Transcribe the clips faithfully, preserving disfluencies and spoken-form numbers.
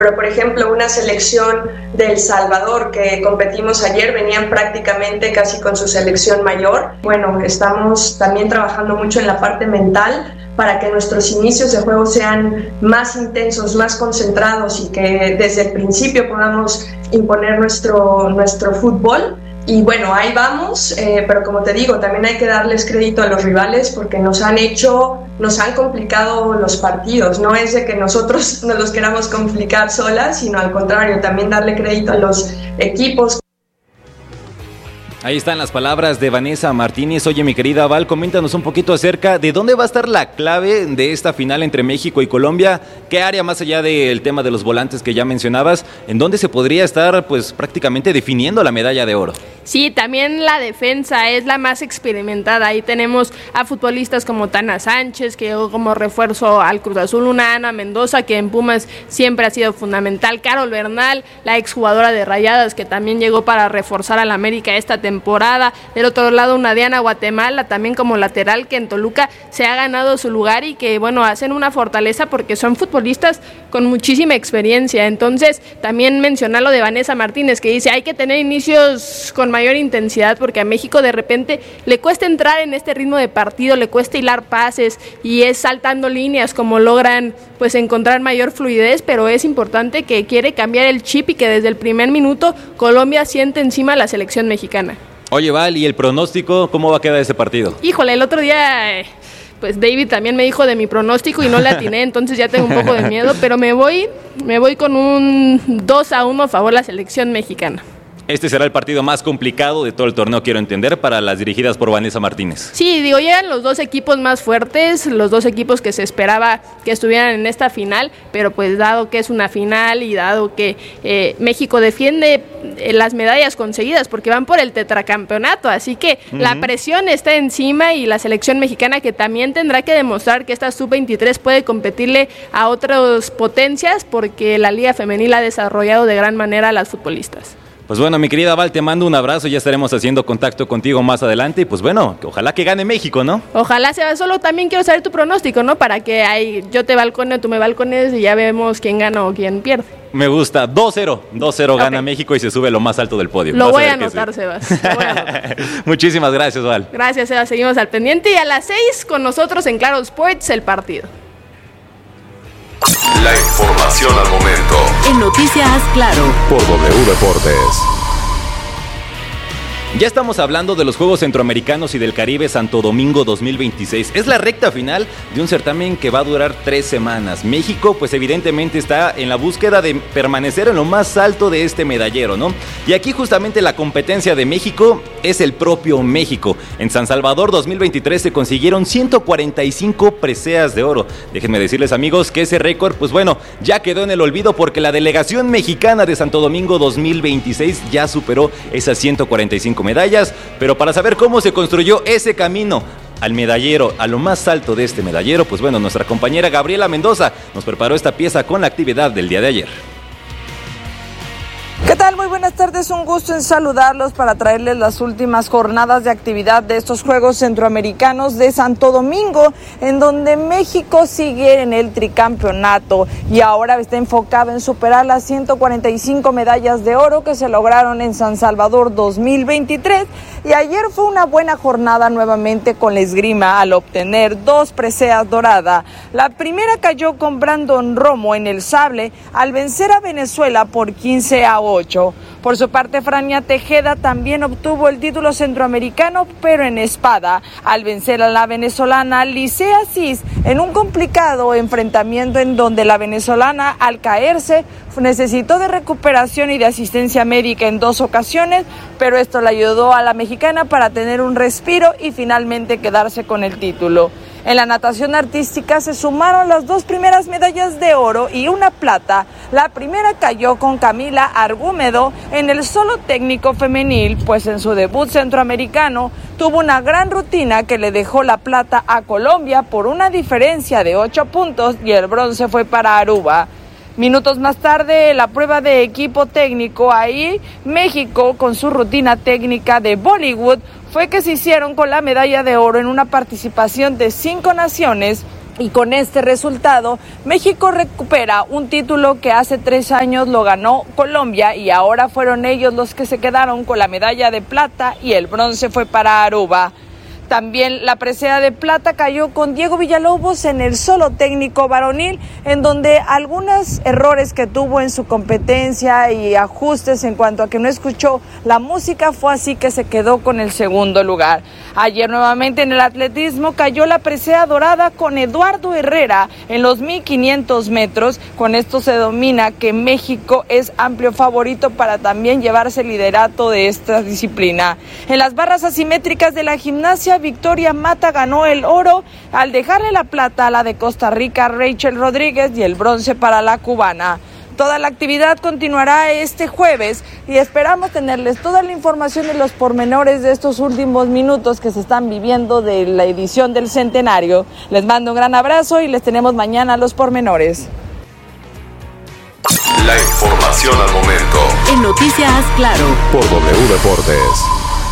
Pero, por ejemplo, una selección de El Salvador que competimos ayer, venían prácticamente casi con su selección mayor. Bueno, estamos también trabajando mucho en la parte mental para que nuestros inicios de juego sean más intensos, más concentrados y que desde el principio podamos imponer nuestro, nuestro fútbol. Y bueno, ahí vamos, eh, pero como te digo, también hay que darles crédito a los rivales porque nos han hecho, nos han complicado los partidos. No es de que nosotros nos los queramos complicar solas, sino al contrario, también darle crédito a los equipos. Ahí están las palabras de Vanessa Martínez. Oye, mi querida Val, coméntanos un poquito acerca de dónde va a estar la clave de esta final entre México y Colombia. ¿Qué área, más allá del tema de los volantes que ya mencionabas, en dónde se podría estar pues prácticamente definiendo la medalla de oro? Sí, también la defensa es la más experimentada. Ahí tenemos a futbolistas como Tana Sánchez, que llegó como refuerzo al Cruz Azul, una Ana Mendoza, que en Pumas siempre ha sido fundamental, Carol Bernal, la exjugadora de Rayadas, que también llegó para reforzar al América esta temporada. Del otro lado, una Diana Guatemala, también como lateral, que en Toluca se ha ganado su lugar y que, bueno, hacen una fortaleza porque son futbolistas con muchísima experiencia. Entonces, también mencionar lo de Vanessa Martínez, que dice, hay que tener inicios con mayor intensidad porque a México de repente le cuesta entrar en este ritmo de partido, le cuesta hilar pases y es saltando líneas como logran pues encontrar mayor fluidez, pero es importante que quiere cambiar el chip y que desde el primer minuto Colombia siente encima a la selección mexicana. Oye, Val, ¿y el pronóstico? ¿Cómo va a quedar ese partido? Híjole, el otro día... Eh, pues David también me dijo de mi pronóstico y no le atiné, entonces ya tengo un poco de miedo, pero me voy, me voy con un dos a uno a favor de la selección mexicana. Este será el partido más complicado de todo el torneo, quiero entender, para las dirigidas por Vanessa Martínez. Sí, digo, llegan los dos equipos más fuertes, los dos equipos que se esperaba que estuvieran en esta final, pero pues dado que es una final y dado que eh, México defiende eh, las medallas conseguidas, porque van por el tetracampeonato, así que uh-huh. la presión está encima y la selección mexicana que también tendrá que demostrar que esta sub veintitrés puede competirle a otras potencias, porque la Liga Femenil ha desarrollado de gran manera a las futbolistas. Pues bueno, mi querida Val, te mando un abrazo, ya estaremos haciendo contacto contigo más adelante y pues bueno, ojalá que gane México, ¿no? Ojalá sea, solo también quiero saber tu pronóstico, ¿no? Para que ahí yo te balconeo, tú me balcones y ya vemos quién gana o quién pierde. Me gusta, dos cero, dos cero okay. Gana México y se sube lo más alto del podio. Lo voy a anotar, Sebas. Lo voy a anotar. Muchísimas gracias, Val. Gracias, Sebas, seguimos al pendiente y a las seis con nosotros en Claro Sports el partido. La información al momento. En Noticias Claro. Por W Deportes. Ya estamos hablando de los Juegos Centroamericanos y del Caribe Santo Domingo dos mil veintiséis. Es la recta final de un certamen que va a durar tres semanas. México, pues evidentemente está en la búsqueda de permanecer en lo más alto de este medallero, ¿no? Y aquí justamente la competencia de México es el propio México. En San Salvador dos mil veintitrés se consiguieron ciento cuarenta y cinco preseas de oro. Déjenme decirles, amigos, que ese récord, pues bueno, ya quedó en el olvido porque la delegación mexicana de Santo Domingo dos mil veintiséis ya superó esas ciento cuarenta y cinco medallas, pero para saber cómo se construyó ese camino al medallero, a lo más alto de este medallero, pues bueno, nuestra compañera Gabriela Mendoza nos preparó esta pieza con la actividad del día de ayer. ¿Qué tal? Muy buenas tardes, un gusto en saludarlos para traerles las últimas jornadas de actividad de estos Juegos Centroamericanos de Santo Domingo, en donde México sigue en el tricampeonato y ahora está enfocado en superar las ciento cuarenta y cinco medallas de oro que se lograron en San Salvador dos mil veintitrés, y ayer fue una buena jornada nuevamente con la esgrima al obtener dos preseas doradas. La primera cayó con Brandon Romo en el sable al vencer a Venezuela por quince a ocho. Por su parte, Frania Tejeda también obtuvo el título centroamericano, pero en espada, al vencer a la venezolana Licea Cis en un complicado enfrentamiento en donde la venezolana, al caerse, necesitó de recuperación y de asistencia médica en dos ocasiones, pero esto le ayudó a la mexicana para tener un respiro y finalmente quedarse con el título. En la natación artística se sumaron las dos primeras medallas de oro y una plata. La primera cayó con Camila Argúmedo en el solo técnico femenil, pues en su debut centroamericano tuvo una gran rutina que le dejó la plata a Colombia por una diferencia de ocho puntos y el bronce fue para Aruba. Minutos más tarde, la prueba de equipo técnico, ahí México con su rutina técnica de Bollywood fue que se hicieron con la medalla de oro en una participación de cinco naciones, Y con este resultado, México recupera un título que hace tres años lo ganó Colombia y ahora fueron ellos los que se quedaron con la medalla de plata y el bronce fue para Aruba. También la presea de plata cayó con Diego Villalobos en el solo técnico varonil, en donde algunos errores que tuvo en su competencia y ajustes en cuanto a que no escuchó la música fue así que se quedó con el segundo lugar. Ayer nuevamente en el atletismo cayó la presea dorada con Eduardo Herrera en los mil quinientos metros. Con esto se domina que México es amplio favorito para también llevarse el liderato de esta disciplina. En las barras asimétricas de la gimnasia, Victoria Mata ganó el oro al dejarle la plata a la de Costa Rica, Rachel Rodríguez, y el bronce para la cubana. Toda la actividad continuará este jueves y esperamos tenerles toda la información de los pormenores de estos últimos minutos que se están viviendo de la edición del centenario. Les mando un gran abrazo y les tenemos mañana los pormenores. La información al momento. En Noticias Claro. Por W Deportes.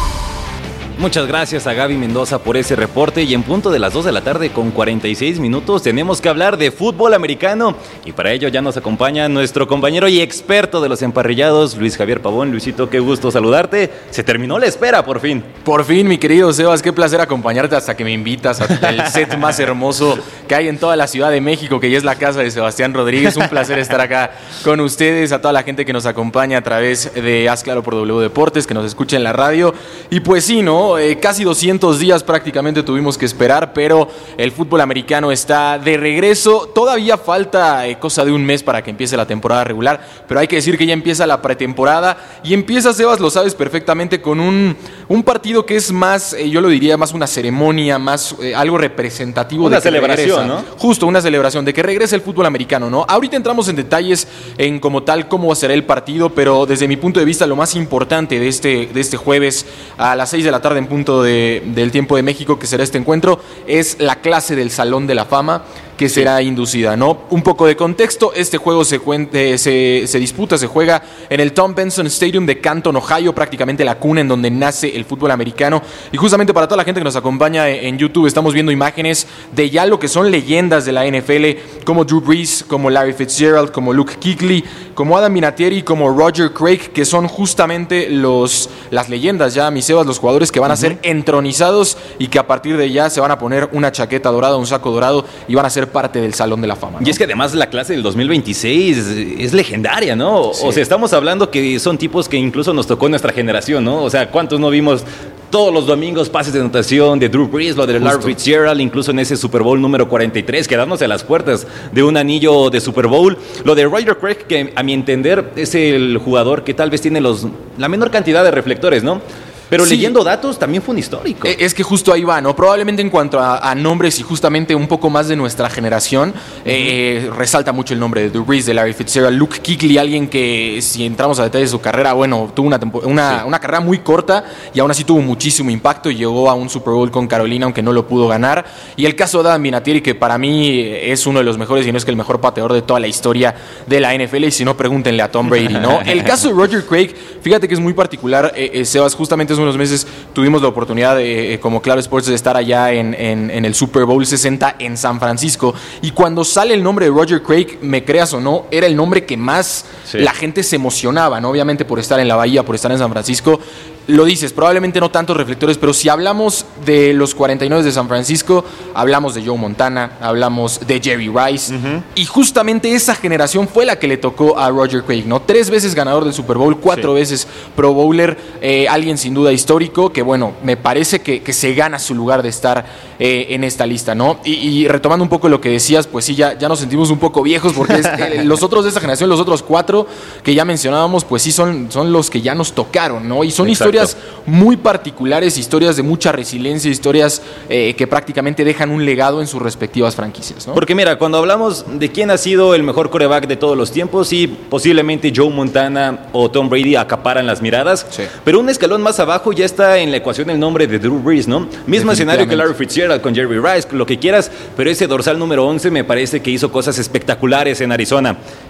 Muchas gracias a Gaby Mendoza por ese reporte y en punto de las dos de la tarde con cuarenta y seis minutos tenemos que hablar de fútbol americano y para ello ya nos acompaña nuestro compañero y experto de los emparrillados, Luis Javier Pavón. Luisito, qué gusto saludarte. Se terminó la espera por fin. Por fin, mi querido Sebas, qué placer acompañarte hasta que me invitas al set más hermoso que hay en toda la Ciudad de México, que ya es la casa de Sebastián Rodríguez. Un placer estar acá con ustedes, a toda la gente que nos acompaña a través de Haz Claro por W Deportes, que nos escucha en la radio. Y pues sí, ¿no? Eh, casi doscientos días prácticamente tuvimos que esperar, pero el fútbol americano está de regreso. Todavía falta eh, cosa de un mes para que empiece la temporada regular, pero hay que decir que ya empieza la pretemporada y empieza, Sebas, lo sabes perfectamente, con un, un partido que es más, eh, yo lo diría, más una ceremonia, más eh, algo representativo. Una de que celebración, regresa, ¿no? Justo, una celebración de que regrese el fútbol americano, ¿no? Ahorita entramos en detalles en como tal cómo será el partido, pero desde mi punto de vista lo más importante de este, de este jueves a las seis de la tarde en punto de, del tiempo de México, que será este encuentro, es la clase del Salón de la Fama que será inducida, ¿no? Un poco de contexto, este juego se, cuente, se, se disputa, se juega en el Tom Benson Stadium de Canton, Ohio, prácticamente la cuna en donde nace el fútbol americano. Y justamente para toda la gente que nos acompaña en YouTube, estamos viendo imágenes de ya lo que son leyendas de la N F L, como Drew Brees, como Larry Fitzgerald, como Luke Kuechly, como Adam Vinatieri, como Roger Craig, que son justamente los, las leyendas ya, mis Sebas, los jugadores que van a ser entronizados y que a partir de ya se van a poner una chaqueta dorada, un saco dorado y van a ser parte del Salón de la Fama, ¿no? Y es que además la clase del dos mil veintiséis es legendaria, ¿no? Sí. O sea, estamos hablando que son tipos que incluso nos tocó nuestra generación, ¿no? O sea, ¿cuántos no vimos todos los domingos pases de anotación de Drew Brees, lo de Larry Fitzgerald, incluso en ese Super Bowl número cuarenta y tres, quedándose a las puertas de un anillo de Super Bowl? Lo de Roger Craig, que a mi entender es el jugador que tal vez tiene los, la menor cantidad de reflectores, ¿no? Pero sí, leyendo datos también fue un histórico. Es que justo ahí va, ¿no? Probablemente en cuanto a, a nombres y justamente un poco más de nuestra generación, uh-huh. eh, resalta mucho el nombre de Drew Brees, de Larry Fitzgerald, Luke Kuechly, alguien que, si entramos a detalles de su carrera, bueno, tuvo una, tempo- una, sí. una carrera muy corta y aún así tuvo muchísimo impacto y llegó a un Super Bowl con Carolina, aunque no lo pudo ganar. Y el caso de Adam Vinatieri, que para mí es uno de los mejores, y no es que el mejor pateador de toda la historia de la N F L, y si no, pregúntenle a Tom Brady, ¿no? El caso de Roger Craig, fíjate que es muy particular, eh, eh, Sebas, justamente hace unos meses tuvimos la oportunidad, de, eh, como Claro Sports, de estar allá en, en, en el Super Bowl sesenta en San Francisco, y cuando sale el nombre de Roger Craig, me creas o no, era el nombre que más sí. la gente se emocionaba, ¿no? Obviamente por estar en la Bahía, por estar en San Francisco. Lo dices, probablemente no tantos reflectores, pero si hablamos de los cuarenta y nueve de San Francisco, hablamos de Joe Montana, hablamos de Jerry Rice, uh-huh. y justamente esa generación fue la que le tocó a Roger Craig, ¿no? Tres veces ganador del Super Bowl, cuatro sí. veces Pro Bowler, eh, alguien sin duda histórico, que bueno, me parece que, que se gana su lugar de estar eh, en esta lista, ¿no? Y, y retomando un poco lo que decías, pues sí, ya, ya nos sentimos un poco viejos, porque es, eh, los otros de esta generación, los otros cuatro que ya mencionábamos, pues sí son, son los que ya nos tocaron, ¿no? Y son Exacto. historias muy particulares, historias de mucha resiliencia, historias eh, que prácticamente dejan un legado en sus respectivas franquicias, ¿no? Porque mira, cuando hablamos de quién ha sido el mejor quarterback de todos los tiempos, sí, posiblemente Joe Montana o Tom Brady acaparan las miradas, sí. pero un escalón más abajo ya está en la ecuación el nombre de Drew Brees, ¿no? Mismo escenario que Larry Fitzgerald con Jerry Rice, lo que quieras, pero ese dorsal número once me parece que hizo cosas espectaculares en Arizona.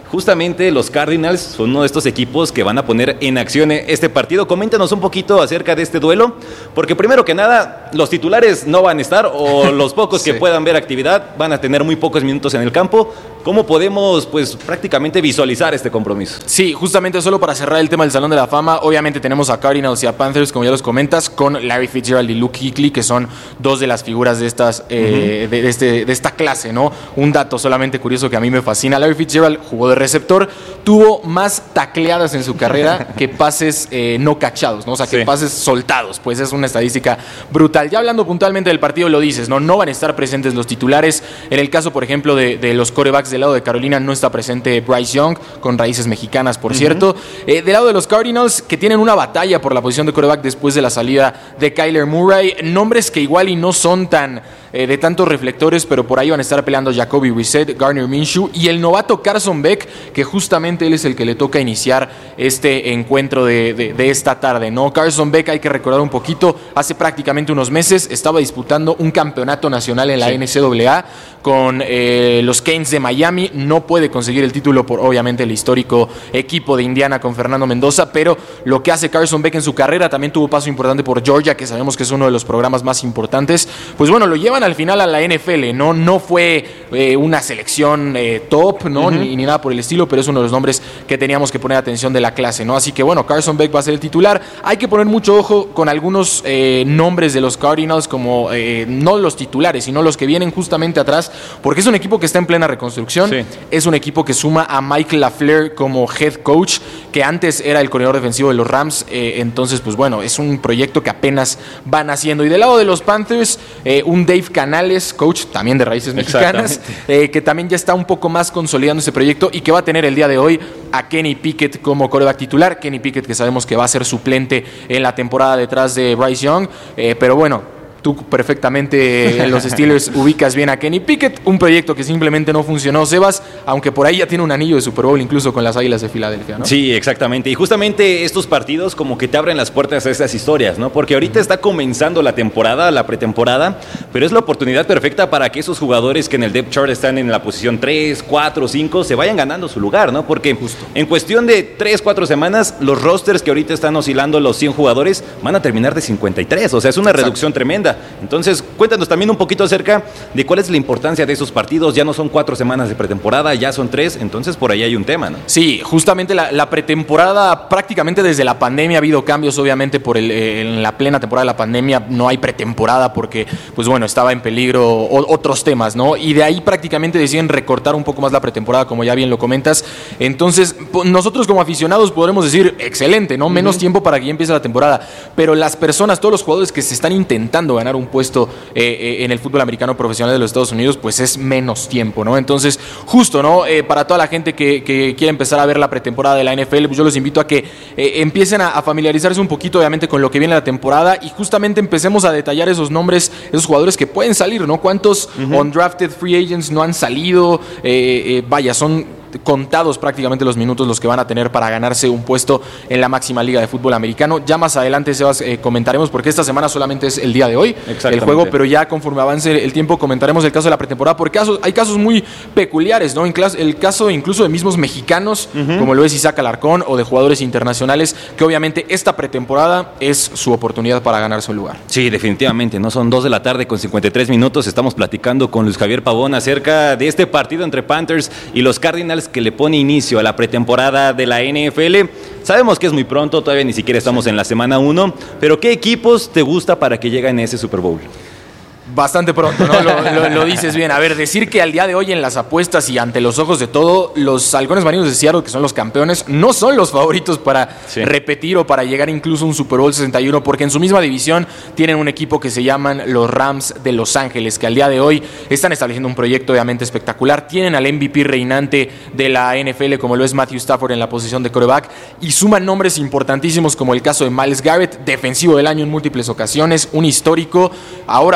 justamente los Cardinals son uno de estos equipos que van a poner en acción este partido. Coméntanos un poquito acerca de este duelo, porque primero que nada, los titulares no van a estar, o los pocos sí. que puedan ver actividad van a tener muy pocos minutos en el campo. ¿Cómo podemos, pues, prácticamente visualizar este compromiso? Sí, justamente solo para cerrar el tema del Salón de la Fama, obviamente tenemos a Cardinals y a Panthers, como ya los comentas, con Larry Fitzgerald y Luke Kuechly, que son dos de las figuras de estas eh, uh-huh. de, de, este, de esta clase, ¿no? Un dato solamente curioso que a mí me fascina: Larry Fitzgerald jugó de receptor, tuvo más tacleadas en su carrera que pases eh, no cachados, ¿no? O sea, que sí. pases soltados, pues es una estadística brutal. Ya hablando puntualmente del partido, lo dices, ¿no? No van a estar presentes los titulares. En el caso, por ejemplo, de, de los quarterbacks del lado de Carolina, no está presente Bryce Young, con raíces mexicanas, por uh-huh. cierto. Eh, del lado de los Cardinals, que tienen una batalla por la posición de quarterback después de la salida de Kyler Murray, nombres que igual y no son tan eh, de tantos reflectores, pero por ahí van a estar peleando Jacoby Brissett, Gardner Minshew y el novato Carson Beck, que justamente él es el que le toca iniciar este encuentro de, de, de esta tarde, ¿no? Carson Beck, hay que recordar un poquito, hace prácticamente unos meses estaba disputando un campeonato nacional en la sí. N C A A con eh, los Canes de Miami. No puede conseguir el título por obviamente el histórico equipo de Indiana con Fernando Mendoza, pero lo que hace Carson Beck en su carrera, también tuvo paso importante por Georgia, que sabemos que es uno de los programas más importantes. Pues bueno, lo llevan al final a la N F L, no, no fue eh, una selección eh, top, ¿no? Uh-huh. ni, ni nada por el estilo, pero es uno de los nombres que teníamos que poner atención de la clase, ¿no? Así que bueno, Carson Beck va a ser el titular. Hay que poner mucho ojo con algunos eh, nombres de los Cardinals, como eh, no los titulares, sino los que vienen justamente atrás, porque es un equipo que está en plena reconstrucción. Sí. Es un equipo que suma a Mike LaFleur como head coach, que antes era el coordinador defensivo de los Rams. Eh, entonces, pues bueno, es un proyecto que apenas van haciendo. Y del lado de los Panthers, eh, un Dave Canales, coach también de raíces mexicanas, eh, que también ya está un poco más consolidando ese proyecto y que va a tener el día de hoy a Kenny Pickett como quarterback titular. Kenny Pickett, que sabemos que va a ser suplente en la temporada detrás de Bryce Young, eh, pero bueno, tú perfectamente en los Steelers ubicas bien a Kenny Pickett, un proyecto que simplemente no funcionó, Sebas, aunque por ahí ya tiene un anillo de Super Bowl incluso con las Águilas de Filadelfia, ¿no? Sí, exactamente, y justamente estos partidos como que te abren las puertas a estas historias, ¿no? Porque ahorita está comenzando la temporada, la pretemporada, pero es la oportunidad perfecta para que esos jugadores que en el depth chart están en la posición tres, cuatro, cinco, se vayan ganando su lugar, ¿no? Porque justo en cuestión de tres, cuatro semanas, los rosters que ahorita están oscilando los cien jugadores van a terminar de cincuenta y tres, o sea, es una Exacto. reducción tremenda. Entonces, cuéntanos también un poquito acerca de cuál es la importancia de esos partidos. Ya no son cuatro semanas de pretemporada, ya son tres, entonces por ahí hay un tema, ¿no? Sí, justamente la, la pretemporada, prácticamente desde la pandemia ha habido cambios, obviamente por el, eh, en la plena temporada de la pandemia no hay pretemporada porque, pues bueno, estaba en peligro o, otros temas, ¿no? Y de ahí prácticamente deciden recortar un poco más la pretemporada, como ya bien lo comentas. Entonces, nosotros como aficionados podremos decir, excelente, ¿no? Menos uh-huh. tiempo para que ya empiece la temporada, pero las personas, todos los jugadores que se están intentando ganar un puesto eh, eh, en el fútbol americano profesional de los Estados Unidos, pues es menos tiempo, ¿no? Entonces, justo, ¿no? Eh, para toda la gente que, que quiere empezar a ver la pretemporada de la N F L, pues yo los invito a que eh, empiecen a, a familiarizarse un poquito, obviamente, con lo que viene la temporada y justamente empecemos a detallar esos nombres, esos jugadores que pueden salir, ¿no? ¿Cuántos uh-huh. undrafted free agents no han salido? Eh, eh, vaya, son contados prácticamente los minutos los que van a tener para ganarse un puesto en la máxima liga de fútbol americano. Ya más adelante, Sebas, eh, comentaremos, porque esta semana solamente es el día de hoy el juego, pero ya conforme avance el tiempo comentaremos el caso de la pretemporada, porque casos, hay casos muy peculiares, ¿no? El caso incluso de mismos mexicanos, uh-huh. como lo es Isaac Alarcón, o de jugadores internacionales, que obviamente esta pretemporada es su oportunidad para ganarse un lugar. Sí, definitivamente, ¿no? Son dos de la tarde con cincuenta y tres minutos, estamos platicando con Luis Javier Pavón acerca de este partido entre Panthers y los Cardinals, que le pone inicio a la pretemporada de la N F L. Sabemos que es muy pronto, todavía ni siquiera estamos en la semana uno, pero ¿qué equipos te gusta para que lleguen a ese Super Bowl? Bastante pronto, ¿no? Lo, lo, lo dices bien. A ver, decir que al día de hoy en las apuestas y ante los ojos de todo, los halcones marinos de Seattle, que son los campeones, no son los favoritos para sí. repetir o para llegar incluso a un Super Bowl sesenta y uno, porque en su misma división tienen un equipo que se llaman los Rams de Los Ángeles, que al día de hoy están estableciendo un proyecto obviamente espectacular. Tienen al M V P reinante de la N F L, como lo es Matthew Stafford en la posición de quarterback, y suman nombres importantísimos como el caso de Myles Garrett, defensivo del año en múltiples ocasiones, un histórico. Ahora va a estar en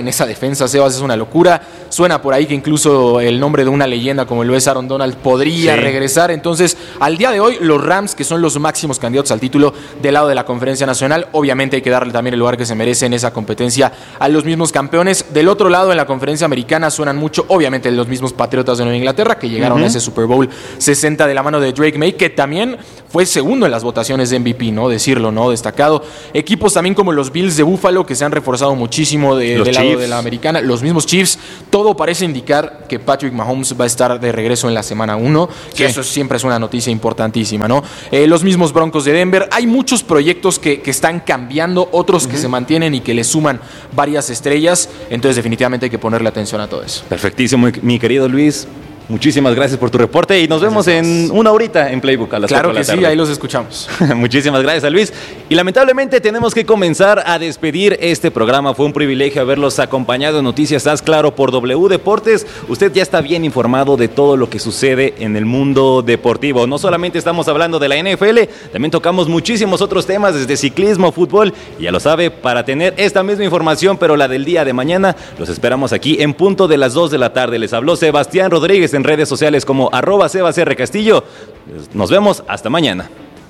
en esa defensa, Sebas, es una locura. Suena por ahí que incluso el nombre de una leyenda como lo es Aaron Donald podría sí. regresar. Entonces, al día de hoy, los Rams, que son los máximos candidatos al título del lado de la Conferencia Nacional, obviamente hay que darle también el lugar que se merece en esa competencia a los mismos campeones. Del otro lado, en la Conferencia Americana, suenan mucho, obviamente, los mismos Patriotas de Nueva Inglaterra, que llegaron uh-huh. a ese Super Bowl sesenta de la mano de Drake May, que también fue segundo en las votaciones de M V P, ¿no? Decirlo, ¿no? Destacado. Equipos también como los Bills de Buffalo, que se han reforzado muchísimo de, del lado de la americana. Los mismos Chiefs. Todo parece indicar que Patrick Mahomes va a estar de regreso en la semana uno, que sí. eso siempre es una noticia importantísima, ¿no? Eh, los mismos Broncos de Denver. Hay muchos proyectos que, que están cambiando, otros uh-huh. que se mantienen y que le suman varias estrellas. Entonces, definitivamente hay que ponerle atención a todo eso. Perfectísimo, mi querido Luis. Muchísimas gracias por tu reporte y nos gracias vemos en una horita en Playbook a las Claro cuatro de la que tarde. Sí, ahí los escuchamos. Muchísimas gracias, Luis. Y lamentablemente tenemos que comenzar a despedir este programa. Fue un privilegio haberlos acompañado en Noticias Haz Claro por W Deportes. Usted ya está bien informado de todo lo que sucede en el mundo deportivo. No solamente estamos hablando de la N F L, también tocamos muchísimos otros temas, desde ciclismo, fútbol. Y ya lo sabe, para tener esta misma información, pero la del día de mañana, los esperamos aquí en punto de las dos de la tarde. Les habló Sebastián Rodríguez en redes sociales como arroba Sebas R. Castillo. Nos vemos hasta mañana.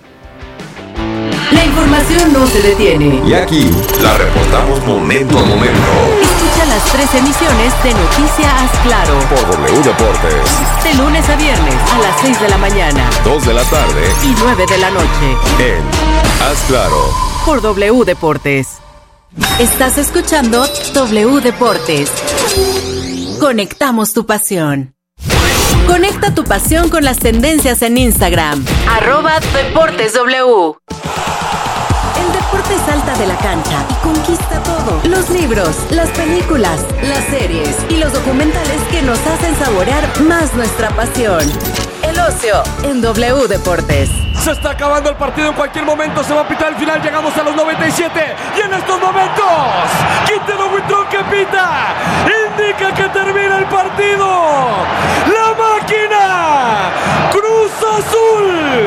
La información no se detiene. Y aquí la reportamos momento a momento. Escucha las tres emisiones de Noticias Haz Claro por W Deportes. De lunes a viernes a las seis de la mañana, dos de la tarde y nueve de la noche. En Haz Claro por W Deportes. Estás escuchando W Deportes. Conectamos tu pasión. Conecta tu pasión con las tendencias en Instagram. Arroba Deportes W. El deporte salta de la cancha y conquista todo. Los libros, las películas, las series y los documentales que nos hacen saborear más nuestra pasión. El ocio en W Deportes. Se está acabando el partido, en cualquier momento se va a pitar el final. Llegamos a los noventa y siete y en estos momentos Quintero Buitrón que pita indica que termina el partido. La máquina Cruz Azul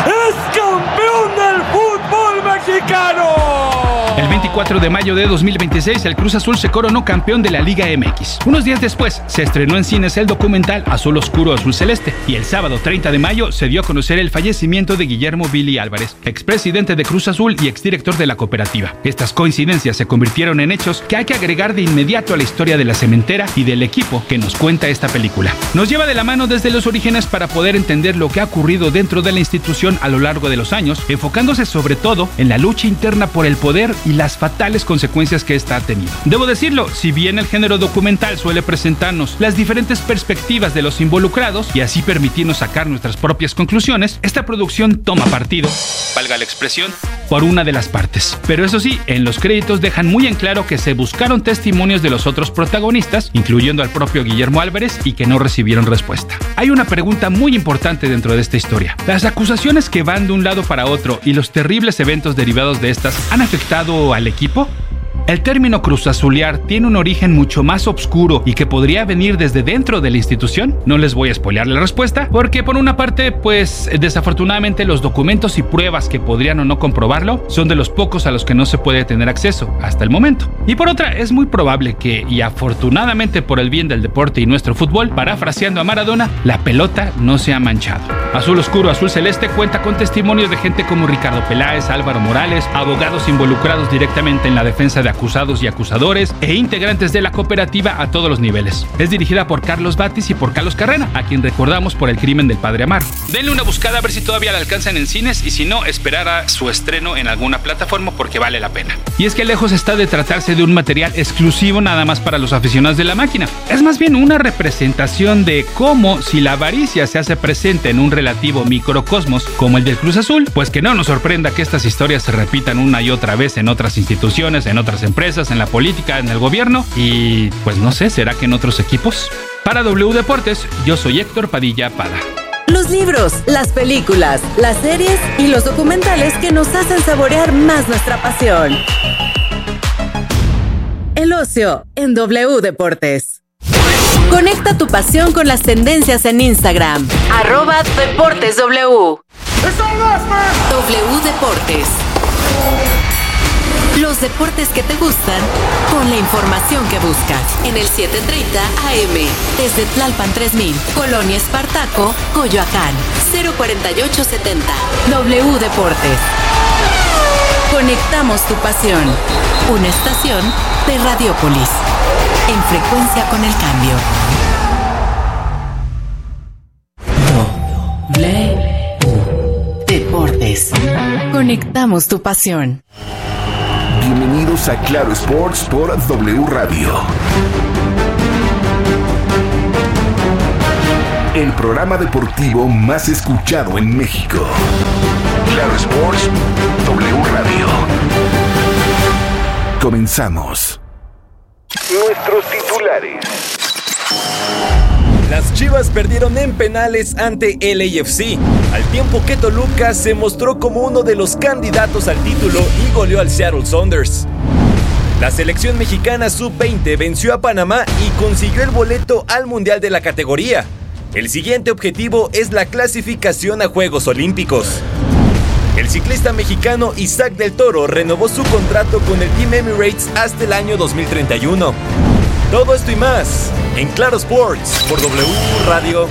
es campeón del fútbol mexicano. El veinticuatro de mayo de dos mil veintiséis, el Cruz Azul se coronó campeón de la Liga M X. Unos días después, se estrenó en cines el documental Azul Oscuro, Azul Celeste. Y el sábado treinta de mayo se dio a conocer el fallecimiento de Guillermo Billy Álvarez, expresidente de Cruz Azul y exdirector de la cooperativa. Estas coincidencias se convirtieron en hechos que hay que agregar de inmediato a la historia de la cementera y del equipo que nos cuenta esta película. Nos lleva de la mano desde los orígenes para poder entender lo que ha ocurrido dentro de la institución a lo largo de los años, enfocándose sobre todo en la lucha interna por el poder y las fatales consecuencias que esta ha tenido. Debo decirlo, si bien el género documental suele presentarnos las diferentes perspectivas de los involucrados y así permitirnos sacar nuestras propias conclusiones, esta producción toma partido, valga la expresión, por una de las partes. Pero eso sí, en los créditos dejan muy en claro que se buscaron testimonios de los otros protagonistas, incluyendo al propio Guillermo Álvarez, y que no recibieron respuesta. Hay una pregunta muy importante dentro de esta historia. ¿Las acusaciones que van de un lado para otro y los terribles eventos derivados de estas han afectado al equipo? El término cruzazulear tiene un origen mucho más oscuro y que podría venir desde dentro de la institución. No les voy a spoilear la respuesta, porque por una parte, pues desafortunadamente los documentos y pruebas que podrían o no comprobarlo son de los pocos a los que no se puede tener acceso hasta el momento. Y por otra, es muy probable que, y afortunadamente por el bien del deporte y nuestro fútbol, parafraseando a Maradona, la pelota no se ha manchado. Azul Oscuro, Azul Celeste cuenta con testimonios de gente como Ricardo Peláez, Álvaro Morales, abogados involucrados directamente en la defensa de acusados y acusadores e integrantes de la cooperativa a todos los niveles. Es dirigida por Carlos Batis y por Carlos Carrera, a quien recordamos por El crimen del padre Amaro. Denle una buscada a ver si todavía la alcanzan en cines y si no, esperar a su estreno en alguna plataforma porque vale la pena. Y es que lejos está de tratarse de un material exclusivo nada más para los aficionados de la máquina. Es más bien una representación de cómo, si la avaricia se hace presente en un relativo microcosmos como el del Cruz Azul, pues que no nos sorprenda que estas historias se repitan una y otra vez en otras instituciones, en otras empresas, en la política, en el gobierno y pues no sé, ¿será que en otros equipos? Para W Deportes, yo soy Héctor Padilla Pada. Los libros, las películas, las series y los documentales que nos hacen saborear más nuestra pasión. El ocio en W Deportes. Conecta tu pasión con las tendencias en Instagram. Arroba Deportes W. W Deportes. Los deportes que te gustan con la información que buscas. En el siete treinta A M. Desde Tlalpan tres mil, Colonia Espartaco, Coyoacán. cero cuarenta y ocho setenta. W Deportes. Conectamos tu pasión. Una estación de Radiopolis. En frecuencia con el cambio. W Deportes. Conectamos tu pasión. Bienvenidos a Claro Sports por W Radio. El programa deportivo más escuchado en México. Claro Sports, W Radio. Comenzamos. Nuestros titulares. Las Chivas perdieron en penales ante L A F C, al tiempo que Toluca se mostró como uno de los candidatos al título y goleó al Seattle Sounders. La selección mexicana sub veinte venció a Panamá y consiguió el boleto al Mundial de la categoría. El siguiente objetivo es la clasificación a Juegos Olímpicos. El ciclista mexicano Isaac del Toro renovó su contrato con el Team Emirates hasta el año dos mil treinta y uno. Todo esto y más en Claro Sports por W Radio.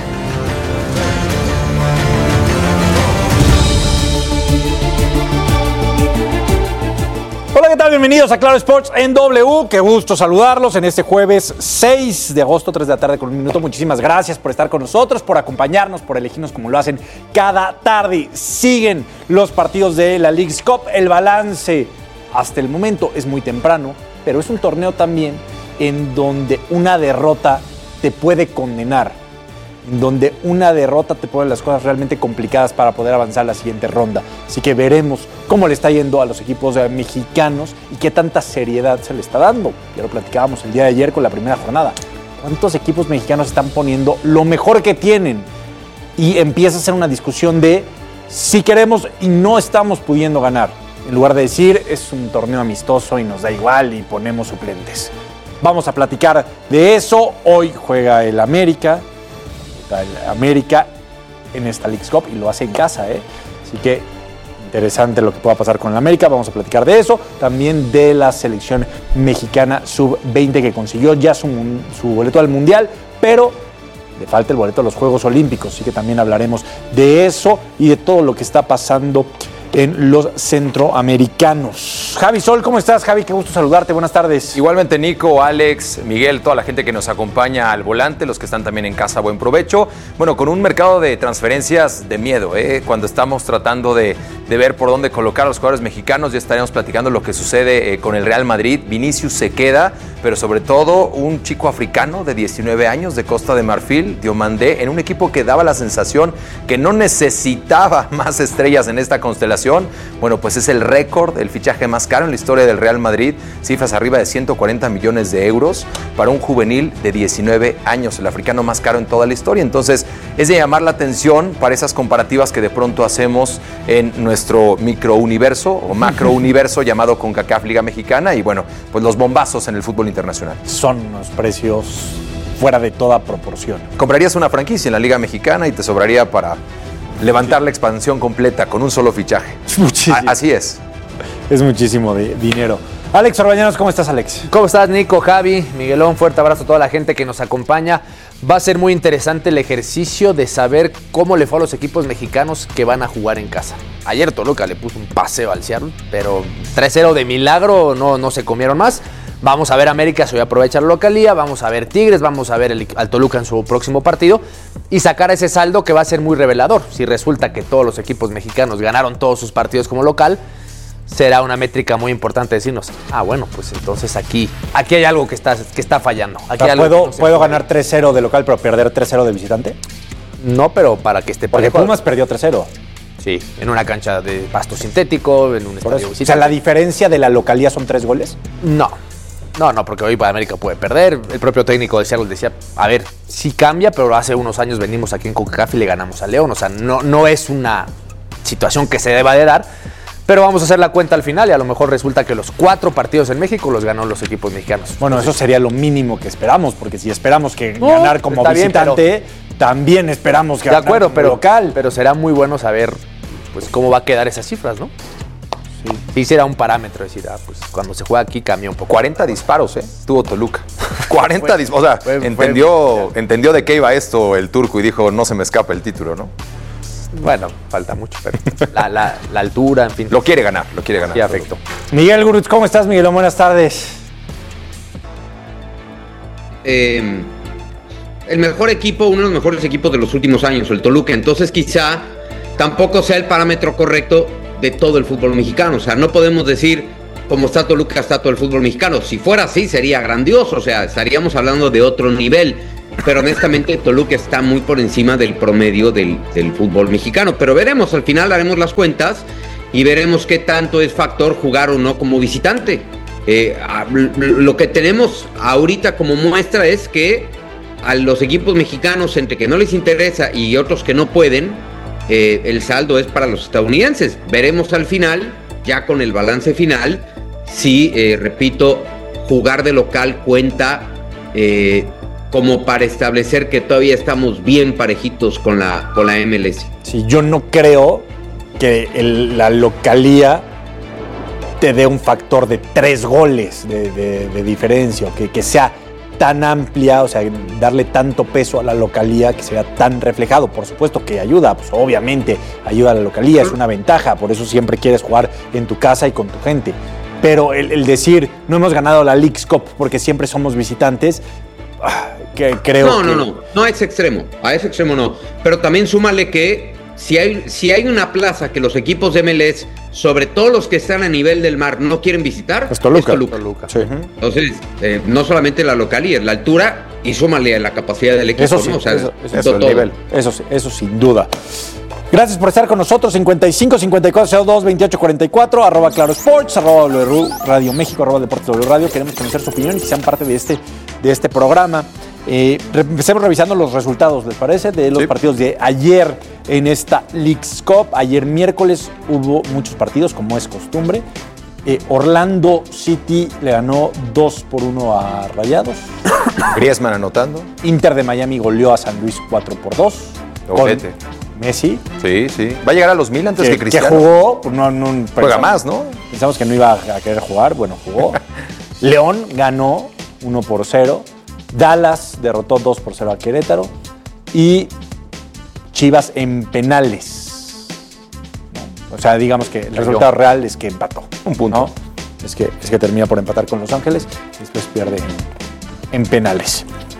Hola, ¿qué tal? Bienvenidos a Claro Sports en W. Qué gusto saludarlos en este jueves seis de agosto, tres de la tarde con un minuto. Muchísimas gracias por estar con nosotros, por acompañarnos, por elegirnos como lo hacen cada tarde. Siguen los partidos de la Leagues Cup. El balance hasta el momento es muy temprano, pero es un torneo también en donde una derrota te puede condenar, en donde una derrota te pone las cosas realmente complicadas para poder avanzar a la siguiente ronda. Así que veremos cómo le está yendo a los equipos mexicanos y qué tanta seriedad se le está dando. Ya lo platicábamos el día de ayer con la primera jornada. ¿Cuántos equipos mexicanos están poniendo lo mejor que tienen? Y empieza a ser una discusión de si queremos y no estamos pudiendo ganar. En lugar de decir, es un torneo amistoso y nos da igual y ponemos suplentes. Vamos a platicar de eso. Hoy juega el América. El América en esta Leagues Cup y lo hace en casa, ¿eh? Así que interesante lo que pueda pasar con el América. Vamos a platicar de eso. También de la selección mexicana sub veinte que consiguió ya su, su boleto al Mundial, pero le falta el boleto a los Juegos Olímpicos. Así que también hablaremos de eso y de todo lo que está pasando en los centroamericanos. Javi Sol, ¿cómo estás, Javi? Qué gusto saludarte, buenas tardes. Igualmente, Nico, Alex, Miguel, toda la gente que nos acompaña al volante, los que están también en casa, buen provecho. Bueno, con un mercado de transferencias de miedo, ¿eh? Cuando estamos tratando de, de ver por dónde colocar a los jugadores mexicanos, ya estaremos platicando lo que sucede eh, con el Real Madrid. Vinicius se queda, pero sobre todo un chico africano de diecinueve años de Costa de Marfil, Diomandé, en un equipo que daba la sensación que no necesitaba más estrellas en esta constelación. Bueno, pues es el récord, el fichaje más caro en la historia del Real Madrid, cifras arriba de ciento cuarenta millones de euros para un juvenil de diecinueve años, el africano más caro en toda la historia. Entonces es de llamar la atención para esas comparativas que de pronto hacemos en nuestro microuniverso o macrouniverso llamado CONCACAF Liga Mexicana y bueno, pues los bombazos en el fútbol internacional. Son unos precios fuera de toda proporción. Comprarías una franquicia en la Liga Mexicana y te sobraría para levantar la expansión completa con un solo fichaje. Muchísimo. A- así es. Es muchísimo de dinero. Alex Orbañanos, ¿cómo estás, Alex? ¿Cómo estás, Nico, Javi, Miguelón? Fuerte abrazo a toda la gente que nos acompaña. Va a ser muy interesante el ejercicio de saber cómo le fue a los equipos mexicanos que van a jugar en casa. Ayer Toluca le puso un paseo al Seattle, pero tres cero de milagro, no, no se comieron más. Vamos a ver América si hoy aprovecha la localía, vamos a ver Tigres, vamos a ver el, al Toluca en su próximo partido y sacar ese saldo que va a ser muy revelador. Si resulta que todos los equipos mexicanos ganaron todos sus partidos como local, será una métrica muy importante decirnos, ah, bueno, pues entonces aquí, aquí hay algo que está, que está fallando. Aquí hay algo ¿Puedo, que no se ¿puedo puede. ganar tres cero de local pero perder tres cero de visitante? No, pero para que esté Porque parejo. Pumas perdió tres cero. Sí, en una cancha de pasto sintético, en un Por estadio eso. O visitante. sea, ¿la diferencia de la localía son tres goles? No, no, no, porque hoy para América puede perder. El propio técnico de Seattle decía, a ver, sí cambia, pero hace unos años venimos aquí en CONCACAF y le ganamos a León. O sea, no, no es una situación que se deba de dar, pero vamos a hacer la cuenta al final y a lo mejor resulta que los cuatro partidos en México los ganó los equipos mexicanos. Bueno, eso sería lo mínimo que esperamos, porque si esperamos que No, ganar como está bien, visitante, también esperamos que De ganar acuerdo, como pero local. Pero será muy bueno saber pues cómo va a quedar esas cifras, ¿no? Sí, sí será un parámetro decir, ah, pues cuando se juega aquí cambia un poco. cuarenta disparos, ¿eh? Tuvo Toluca. cuarenta disparos. O sea, fue, entendió, fue, entendió de qué iba esto el turco y dijo, no se me escapa el título, ¿no? Bueno, falta mucho, pero la, la, la altura, en fin. Lo quiere ganar, lo quiere ganar. Sí, afecto. Miguel Gurutz, ¿cómo estás, Miguel? Buenas tardes. Eh, el mejor equipo, uno de los mejores equipos de los últimos años, el Toluca. Entonces quizá tampoco sea el parámetro correcto de todo el fútbol mexicano. O sea, no podemos decir, como está Toluca, está todo el fútbol mexicano. Si fuera así, sería grandioso. O sea, estaríamos hablando de otro nivel. Pero honestamente Toluca está muy por encima del promedio del, del fútbol mexicano. Pero veremos, al final haremos las cuentas y veremos qué tanto es factor jugar o no como visitante. Eh, lo que tenemos ahorita como muestra es que a los equipos mexicanos, entre que no les interesa y otros que no pueden, eh, el saldo es para los estadounidenses. Veremos al final, ya con el balance final, si, eh, repito, jugar de local cuenta eh, como para establecer que todavía estamos bien parejitos con la, con la M L S. Sí, yo no creo que el, la localía te dé un factor de tres goles de, de, de diferencia, que, que sea tan amplia, o sea, darle tanto peso a la localía que se vea tan reflejado. Por supuesto que ayuda, pues obviamente ayuda a la localía, es una ventaja, por eso siempre quieres jugar en tu casa y con tu gente. Pero el, el decir, no hemos ganado la Leagues Cup porque siempre somos visitantes, que creo no, que... No, no, no, no a ese extremo, a ese extremo no. Pero también súmale que si hay, si hay una plaza que los equipos de M L S, sobre todo los que están a nivel del mar, no quieren visitar, es Toluca. Es Toluca. Toluca. Sí. Entonces, eh, no solamente la localidad, la altura y súmale a la capacidad del equipo. Eso sí, ¿no? O sea, eso, eso, eso, todo. Nivel. eso sí, eso sin duda. Gracias por estar con nosotros. cincuenta y cinco, cincuenta y cuatro, cero dos, veintiocho, cuarenta y cuatro, arroba Claro Sports, arroba W Radio México, arroba Deportes W Radio. Queremos conocer su opinión y que sean parte de este, de este programa. Eh, empecemos revisando los resultados, ¿les parece? De los sí. partidos de ayer en esta Leagues Cup. Ayer miércoles hubo muchos partidos, como es costumbre. Eh, Orlando City le ganó dos por uno a Rayados. Griezmann anotando. Inter de Miami goleó a San Luis cuatro por dos. Doblete. Messi. Sí, sí. Va a llegar a los mil antes que, que Cristiano. Que jugó. Pues no, no, Juega más, ¿no? Pensamos que no iba a querer jugar. Bueno, jugó. León ganó uno por cero. Dallas derrotó dos por cero a Querétaro. Y Chivas en penales. O sea, digamos que el Perdió. resultado real es que empató. Un punto. ¿No? Es, que, es que termina por empatar con Los Ángeles y después pierde en, en penales.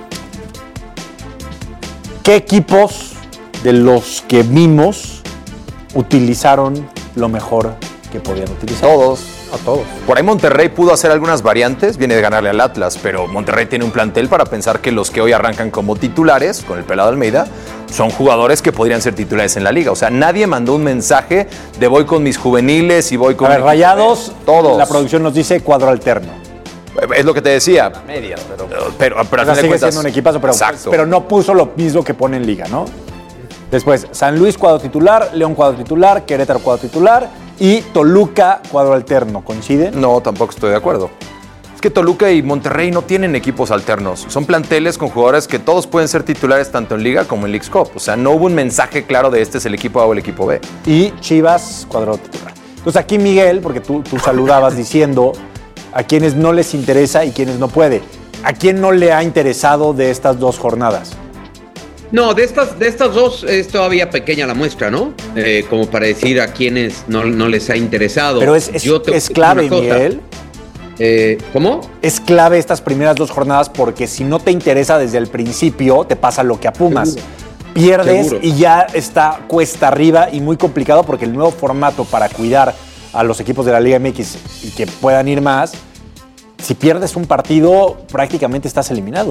¿Qué equipos de los que vimos utilizaron lo mejor que podían utilizar? Todos. A todos. Por ahí Monterrey pudo hacer algunas variantes, viene de ganarle al Atlas, pero Monterrey tiene un plantel para pensar que los que hoy arrancan como titulares, con el Pelado Almeida, son jugadores que podrían ser titulares en la liga. O sea, nadie mandó un mensaje de voy con mis juveniles y voy con... A ver, Rayados, todos. La producción nos dice cuadro alterno. Es lo que te decía. A medias, pero... Pero, pero al final sigue cuentas, siendo un equipazo, pero, pero no puso lo mismo que pone en liga, ¿no? Después, San Luis cuadro titular, León cuadro titular, Querétaro cuadro titular y Toluca cuadro alterno. ¿Coinciden? No, tampoco estoy de acuerdo. Es que Toluca y Monterrey no tienen equipos alternos. Son planteles con jugadores que todos pueden ser titulares tanto en Liga como en Leagues Cup. O sea, no hubo un mensaje claro de este es el equipo A o el equipo B. Y Chivas cuadro titular. Entonces aquí Miguel, porque tú, tú saludabas diciendo a quienes no les interesa y quienes no puede. ¿A quién no le ha interesado de estas dos jornadas? No, de estas, de estas dos es todavía pequeña la muestra, ¿no? Eh, como para decir a quienes no, no les ha interesado. Pero es, es, Yo te, es clave, Miguel. Eh, ¿Cómo? Es clave estas primeras dos jornadas porque si no te interesa desde el principio, te pasa lo que a Pumas. Seguro. Pierdes Seguro. Y ya está cuesta arriba y muy complicado porque el nuevo formato para cuidar a los equipos de la Liga M X y que puedan ir más, si pierdes un partido, prácticamente estás eliminado.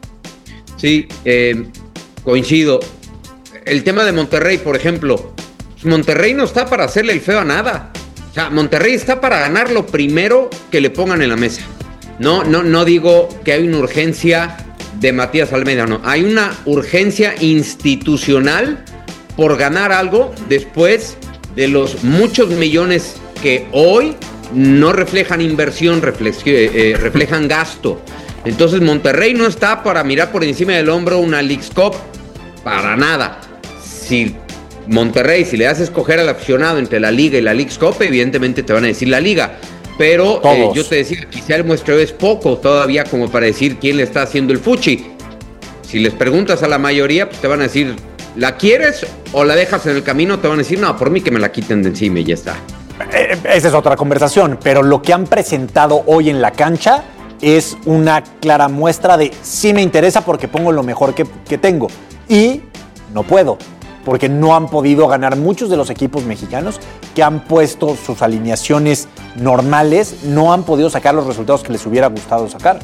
Sí, eh... coincido. El tema de Monterrey, por ejemplo. Monterrey no está para hacerle el feo a nada. O sea, Monterrey está para ganar lo primero que le pongan en la mesa. No, no, no digo que hay una urgencia de Matías Almeida, no. Hay una urgencia institucional por ganar algo después de los muchos millones que hoy no reflejan inversión, eh, reflejan gasto. Entonces Monterrey no está para mirar por encima del hombro una Leagues Cup, para nada. Si Monterrey, si le das a escoger al aficionado entre la Liga y la Leagues Cup, evidentemente te van a decir la Liga. Pero eh, yo te decía, quizá el muestreo es poco todavía como para decir quién le está haciendo el fuchi. Si les preguntas a la mayoría, pues te van a decir, ¿la quieres o la dejas en el camino? Te van a decir, no, por mí que me la quiten de encima y ya está. Eh, esa es otra conversación, pero lo que han presentado hoy en la cancha es una clara muestra de sí me interesa porque pongo lo mejor que, que tengo. Y no puedo, porque no han podido ganar muchos de los equipos mexicanos que han puesto sus alineaciones normales, no han podido sacar los resultados que les hubiera gustado sacar.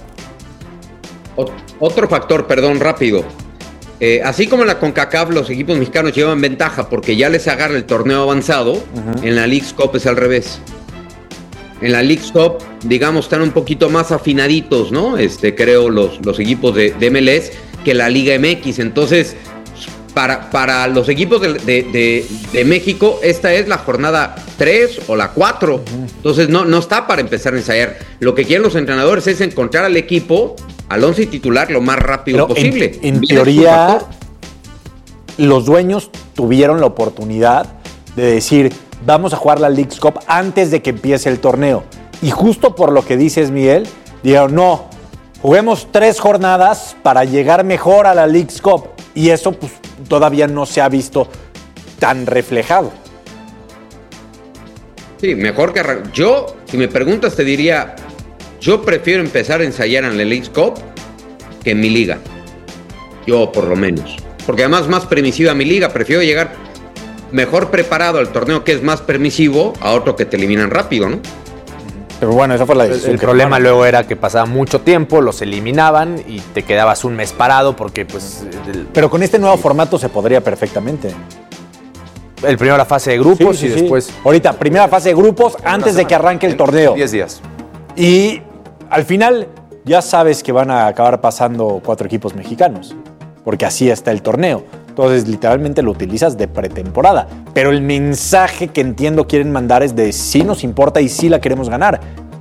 Otro factor, perdón, rápido. Eh, así como en la CONCACAF los equipos mexicanos llevan ventaja porque ya les agarra el torneo avanzado, uh-huh. En la Leagues Cup es al revés. En la Leagues Cup, digamos, están un poquito más afinaditos, ¿no? Este, creo los, los equipos de, de M L S que la Liga M X. Entonces, para, para los equipos de, de, de, de México, esta es la jornada tres o la cuatro. Uh-huh. Entonces, no, no está para empezar a ensayar. Lo que quieren los entrenadores es encontrar al equipo, al once titular, lo más rápido Pero posible. En, en teoría, los dueños tuvieron la oportunidad de decir, vamos a jugar la Leagues Cup antes de que empiece el torneo. Y justo por lo que dices, Miguel, dijeron, no, juguemos tres jornadas para llegar mejor a la Leagues Cup. Y eso pues todavía no se ha visto tan reflejado. Sí, mejor que... Yo, si me preguntas, te diría... Yo prefiero empezar a ensayar en la Leagues Cup que en mi liga. Yo, por lo menos. Porque además más permisiva mi liga. Prefiero llegar mejor preparado al torneo que es más permisivo a otro que te eliminan rápido, ¿no? Pero bueno, esa fue la decisión. El, el problema luego era que pasaba mucho tiempo, los eliminaban y te quedabas un mes parado porque pues... El... Pero con este nuevo formato se podría perfectamente. El primero la fase de grupos sí, sí, y después... Sí. Ahorita, primera fase de grupos antes de que arranque el torneo. diez días. Y al final ya sabes que van a acabar pasando cuatro equipos mexicanos, porque así está el torneo. Entonces, literalmente lo utilizas de pretemporada. Pero el mensaje que entiendo quieren mandar es de sí nos importa y sí la queremos ganar.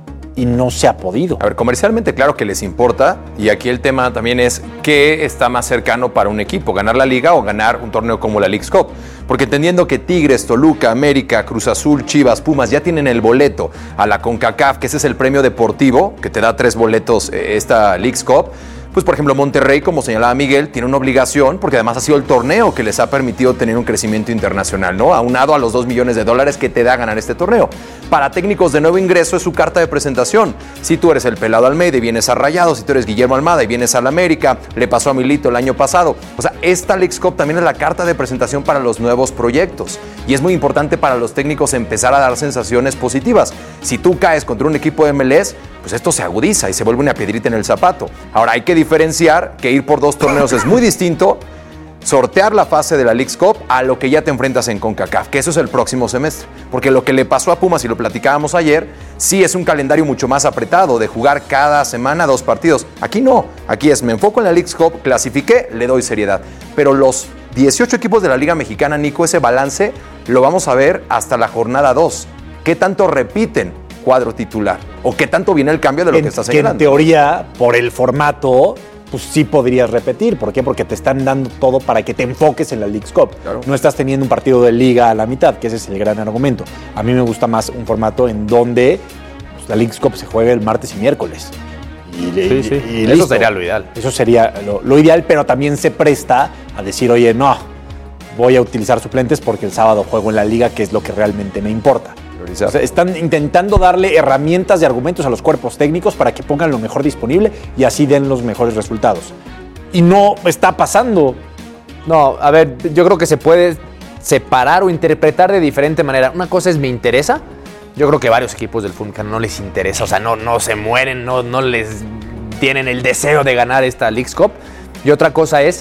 Y no se ha podido. A ver, comercialmente claro que les importa. Y aquí el tema también es qué está más cercano para un equipo, ganar la liga o ganar un torneo como la Leagues Cup. Porque entendiendo que Tigres, Toluca, América, Cruz Azul, Chivas, Pumas ya tienen el boleto a la CONCACAF, que ese es el premio deportivo que te da tres boletos eh, esta Leagues Cup. Pues, por ejemplo, Monterrey, como señalaba Miguel, tiene una obligación porque además ha sido el torneo que les ha permitido tener un crecimiento internacional, ¿no? Aunado a los dos millones de dólares que te da ganar este torneo. Para técnicos de nuevo ingreso es su carta de presentación. Si tú eres el Pelado Almeida y vienes a Rayados, si tú eres Guillermo Almada y vienes a la América, le pasó a Milito el año pasado. O sea, esta Leagues Cup también es la carta de presentación para los nuevos proyectos. Y es muy importante para los técnicos empezar a dar sensaciones positivas. Si tú caes contra un equipo de M L S, pues esto se agudiza y se vuelve una piedrita en el zapato. Ahora, hay que diferenciar que ir por dos torneos es muy distinto, sortear la fase de la Leagues Cup a lo que ya te enfrentas en CONCACAF, que eso es el próximo semestre. Porque lo que le pasó a Pumas, y lo platicábamos ayer, sí es un calendario mucho más apretado, de jugar cada semana dos partidos. Aquí no, aquí es, me enfoco en la Leagues Cup, clasifiqué, le doy seriedad. Pero los dieciocho equipos de la Liga Mexicana, Nico, ese balance lo vamos a ver hasta la jornada dos. ¿Qué tanto repiten cuadro titular? ¿O qué tanto viene el cambio de lo en, que está señalando? Que en teoría, por el formato, pues sí podrías repetir. ¿Por qué? Porque te están dando todo para que te enfoques en la Leagues Cup. Claro. No estás teniendo un partido de liga a la mitad, que ese es el gran argumento. A mí me gusta más un formato en donde pues, la Leagues Cup se juegue el martes y miércoles. Y, sí, sí. Y, y eso listo. sería lo ideal. Eso sería lo, lo ideal, pero también se presta a decir, oye, no, voy a utilizar suplentes porque el sábado juego en la liga, que es lo que realmente me importa. O sea, están intentando darle herramientas y argumentos a los cuerpos técnicos para que pongan lo mejor disponible y así den los mejores resultados. Y no está pasando. No, a ver, yo creo que se puede separar o interpretar de diferente manera. Una cosa es me interesa. Yo creo que varios equipos del fútbol mexicano no les interesa. O sea, no, no se mueren, no, no les tienen el deseo de ganar esta Leagues Cup. Y otra cosa es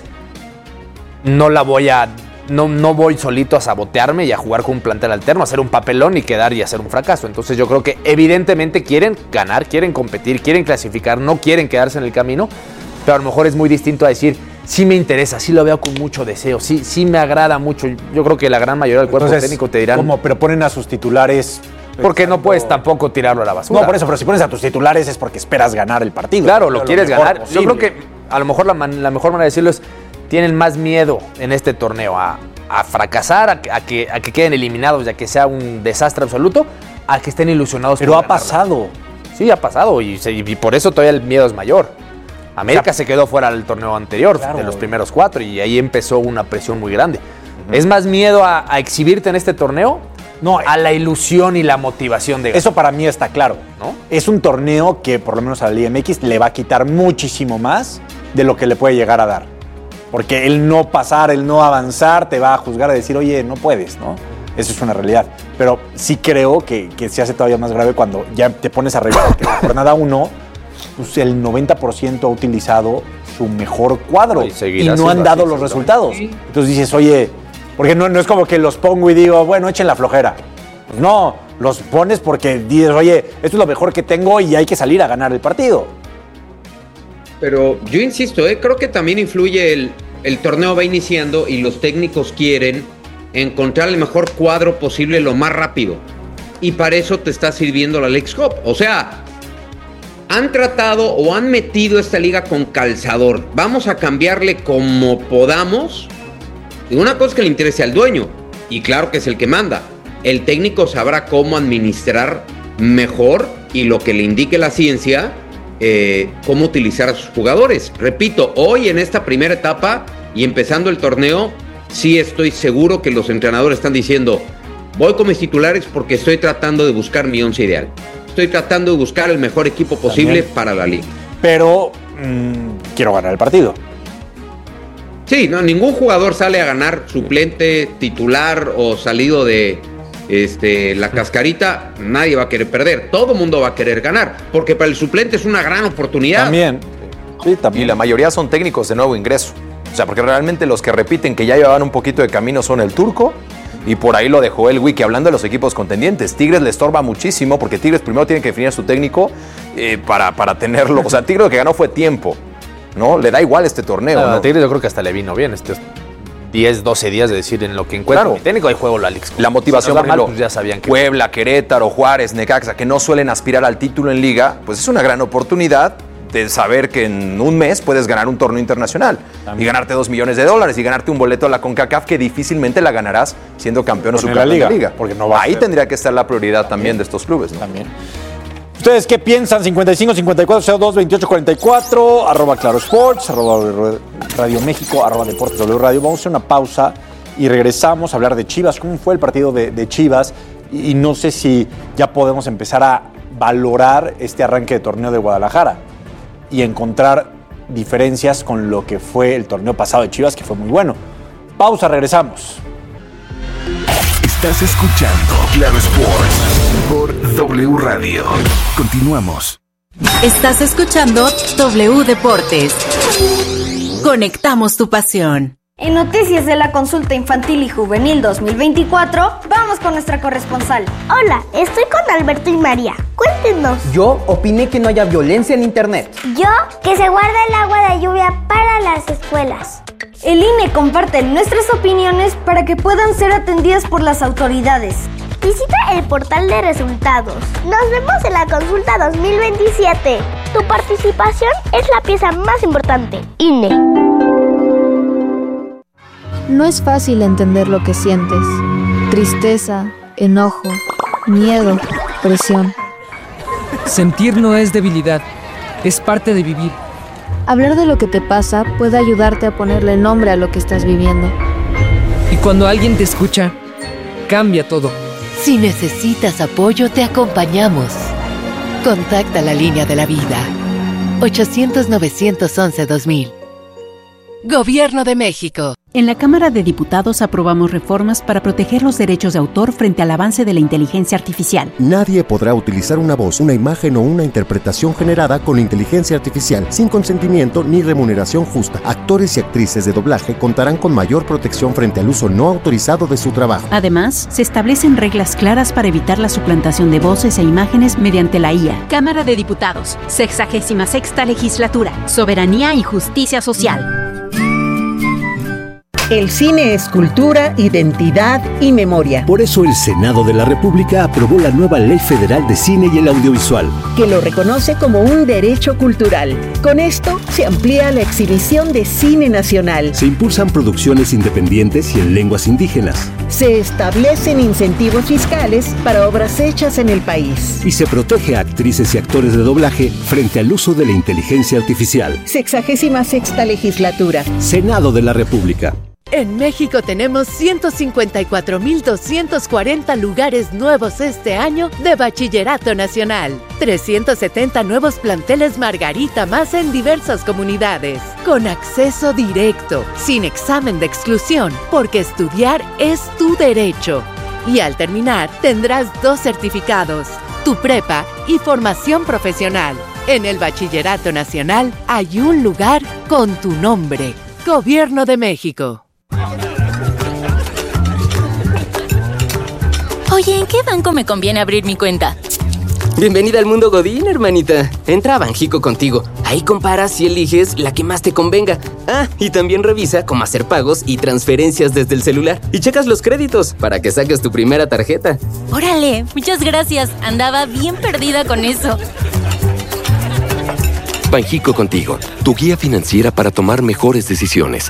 no la voy a... No, no voy solito a sabotearme y a jugar con un plantel alterno, a hacer un papelón y quedar y hacer un fracaso. Entonces yo creo que evidentemente quieren ganar, quieren competir, quieren clasificar, no quieren quedarse en el camino, pero a lo mejor es muy distinto a decir, sí me interesa, sí lo veo con mucho deseo, sí, sí me agrada mucho. Yo creo que la gran mayoría del cuerpo Entonces, técnico te dirán... ¿cómo? Pero ponen a sus titulares... Porque no puedes tampoco tirarlo a la basura. No, por eso, pero si pones a tus titulares es porque esperas ganar el partido. Claro, lo quieres ganar. Posible. Yo creo que a lo mejor la, man, la mejor manera de decirlo es... Tienen más miedo en este torneo a a fracasar, a, a, que, a que queden eliminados y a que sea un desastre absoluto, a que estén ilusionados. Pero ha ganarlo. pasado. Sí, ha pasado y, se, y por eso todavía el miedo es mayor. América o sea, se quedó fuera del torneo anterior, claro, de los primeros cuatro, y ahí empezó una presión muy grande. Uh-huh. ¿Es más miedo a, a exhibirte en este torneo? No, a la ilusión y la motivación de ganar. Eso para mí está claro, ¿no? Es un torneo que por lo menos a la Liga M X le va a quitar muchísimo más de lo que le puede llegar a dar. Porque el no pasar, el no avanzar, te va a juzgar a decir, oye, no puedes, ¿no? Eso es una realidad. Pero sí creo que, que se hace todavía más grave cuando ya te pones a revisar que la jornada uno, pues el noventa por ciento ha utilizado su mejor cuadro y, y no han dado los resultados. Sí. Entonces dices, oye, porque no, no es como que los pongo y digo, bueno, echen la flojera. Pues no, los pones porque dices, oye, esto es lo mejor que tengo y hay que salir a ganar el partido. Pero yo insisto, ¿eh? creo que también influye el, el torneo va iniciando y los técnicos quieren encontrar el mejor cuadro posible lo más rápido. Y para eso te está sirviendo la Leagues Cup. O sea, han tratado o han metido esta liga con calzador. Vamos a cambiarle como podamos. Y una cosa que le interese al dueño, y claro que es el que manda. El técnico sabrá cómo administrar mejor y lo que le indique la ciencia, eh, cómo utilizar a sus jugadores. Repito, hoy en esta primera etapa y empezando el torneo, sí estoy seguro que los entrenadores están diciendo, voy con mis titulares porque estoy tratando de buscar mi once ideal. Estoy tratando de buscar el mejor equipo posible también para la liga. Pero mmm, quiero ganar el partido. Sí, no, ningún jugador sale a ganar suplente, titular o salido de este, la cascarita. Nadie va a querer perder. Todo el mundo va a querer ganar. Porque para el suplente es una gran oportunidad. También. Sí, también. Y la mayoría son técnicos de nuevo ingreso. O sea, porque realmente los que repiten que ya llevaban un poquito de camino son el Turco. Y por ahí lo dejó el Wiki, hablando de los equipos contendientes. Tigres le estorba muchísimo porque Tigres primero tiene que definir a su técnico eh, para, para tenerlo. O sea, Tigres lo que ganó fue tiempo. ¿No? Le da igual este torneo. No, ¿no? A Tigres yo creo que hasta le vino bien estos diez, doce días de decir en lo que encuentra claro. mi técnico hay juego la Liga. La motivación, si por ejemplo, mal, pues ya sabían que Puebla, Querétaro, Juárez, Necaxa, que no suelen aspirar al título en Liga, pues es una gran oportunidad de saber que en un mes puedes ganar un torneo internacional también. Y ganarte dos millones de dólares y ganarte un boleto a la CONCACAF que difícilmente la ganarás siendo campeón o subcampeón de la Liga. Porque no va Ahí tendría que estar la prioridad también, también de estos clubes, ¿no? También. ¿Ustedes qué piensan? cincuenta y cinco, cincuenta y cuatro, cero dos, veintiocho, cuarenta y cuatro, arroba Claro Sports, arroba Radio México, arroba Deportes W Radio. Vamos a hacer una pausa y regresamos a hablar de Chivas. ¿Cómo fue el partido de, de Chivas? Y, y no sé si ya podemos empezar a valorar este arranque de torneo de Guadalajara y encontrar diferencias con lo que fue el torneo pasado de Chivas, que fue muy bueno. Pausa, regresamos. Estás escuchando Claro Sports por W Radio. Continuamos. Estás escuchando W Deportes. Conectamos tu pasión. En noticias de la consulta infantil y juvenil dos mil veinticuatro, vamos con nuestra corresponsal. Hola, estoy con Alberto y María. Cuéntenos. Yo opiné que no haya violencia en internet. Yo, que se guarda el agua de lluvia para las escuelas. El I N E comparte nuestras opiniones para que puedan ser atendidas por las autoridades. Visita el portal de resultados. Nos vemos en la consulta dos mil veintisiete. Tu participación es la pieza más importante. I N E. No es fácil entender lo que sientes. Tristeza, enojo, miedo, presión. Sentir no es debilidad, es parte de vivir. Hablar de lo que te pasa puede ayudarte a ponerle nombre a lo que estás viviendo. Y cuando alguien te escucha, cambia todo. Si necesitas apoyo, te acompañamos. Contacta la línea de la vida. ochocientos, novecientos once, dos mil. Gobierno de México. En la Cámara de Diputados aprobamos reformas para proteger los derechos de autor frente al avance de la inteligencia artificial. Nadie podrá utilizar una voz, una imagen o una interpretación generada con inteligencia artificial sin consentimiento ni remuneración justa. Actores y actrices de doblaje contarán con mayor protección frente al uso no autorizado de su trabajo. Además, se establecen reglas claras para evitar la suplantación de voces e imágenes mediante la I A. Cámara de Diputados, sexagésima sexta legislatura, soberanía y justicia social. El cine es cultura, identidad y memoria. Por eso el Senado de la República aprobó la nueva Ley Federal de Cine y el Audiovisual, que lo reconoce como un derecho cultural. Con esto se amplía la exhibición de cine nacional. Se impulsan producciones independientes y en lenguas indígenas. Se establecen incentivos fiscales para obras hechas en el país. Y se protege a actrices y actores de doblaje frente al uso de la inteligencia artificial. Sexagésima sexta legislatura. Senado de la República. En México tenemos ciento cincuenta y cuatro mil doscientos cuarenta lugares nuevos este año de Bachillerato Nacional. trescientos setenta nuevos planteles Margarita más en diversas comunidades. Con acceso directo, sin examen de exclusión, porque estudiar es tu derecho. Y al terminar, tendrás dos certificados, tu prepa y formación profesional. En el Bachillerato Nacional hay un lugar con tu nombre. Gobierno de México. Oye, ¿en qué banco me conviene abrir mi cuenta? Bienvenida al mundo Godín, hermanita. Entra a Banjico contigo. Ahí comparas y eliges la que más te convenga. Ah, y también revisa cómo hacer pagos y transferencias desde el celular. Y checas los créditos para que saques tu primera tarjeta. Órale, muchas gracias. Andaba bien perdida con eso. Banjico contigo, tu guía financiera para tomar mejores decisiones.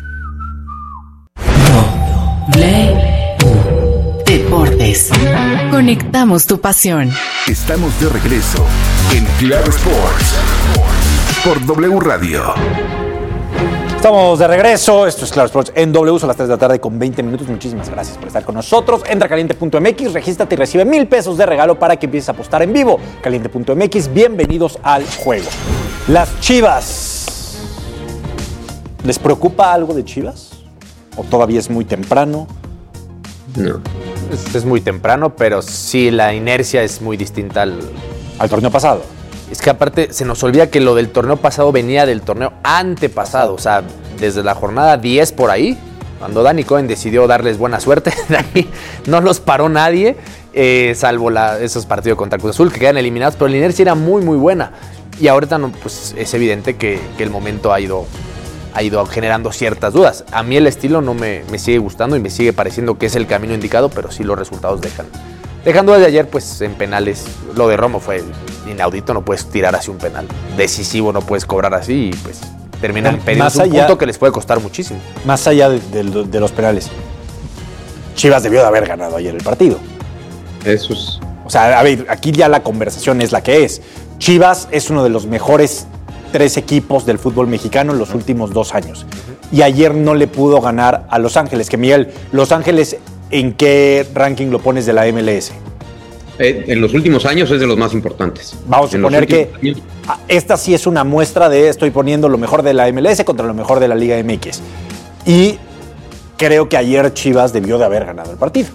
Deportes. Conectamos tu pasión. Estamos de regreso en Claro Sports por W Radio. Estamos de regreso, esto es Claro Sports en W, son las tres de la tarde con veinte minutos. Muchísimas gracias por estar con nosotros. Entra a caliente punto m x, regístrate y recibe mil pesos de regalo para que empieces a apostar en vivo. caliente punto m x, bienvenidos al juego. Las Chivas. ¿Les preocupa algo de Chivas? ¿O todavía es muy temprano? No. Es, es muy temprano, pero sí la inercia es muy distinta al, al torneo pasado. Es que aparte se nos olvida que lo del torneo pasado venía del torneo antepasado, o sea, desde la jornada diez por ahí, cuando Dani Cohen decidió darles buena suerte, Dani, no los paró nadie, eh, salvo la, esos partidos contra Cruz Azul que quedan eliminados, pero la inercia era muy muy buena y ahorita no, pues, es evidente que, que el momento ha ido, ha ido generando ciertas dudas. A mí el estilo no me, me sigue gustando y me sigue pareciendo que es el camino indicado, pero sí los resultados dejan. Dejando desde ayer, pues en penales, lo de Romo fue inaudito, no puedes tirar así un penal decisivo, no puedes cobrar así y pues terminan perdiendo un punto que les puede costar muchísimo. Más allá de, de, de los penales, Chivas debió de haber ganado ayer el partido. Eso es. O sea, a ver, aquí ya la conversación es la que es. Chivas es uno de los mejores tres equipos del fútbol mexicano en los uh-huh. últimos dos años. Uh-huh. Y ayer no le pudo ganar a Los Ángeles, que Miguel, Los Ángeles, ¿en qué ranking lo pones de la M L S? Eh, en los últimos años es de los más importantes. Vamos a suponer que años. esta sí es una muestra de estoy poniendo lo mejor de la M L S contra lo mejor de la Liga M X. Y creo que ayer Chivas debió de haber ganado el partido.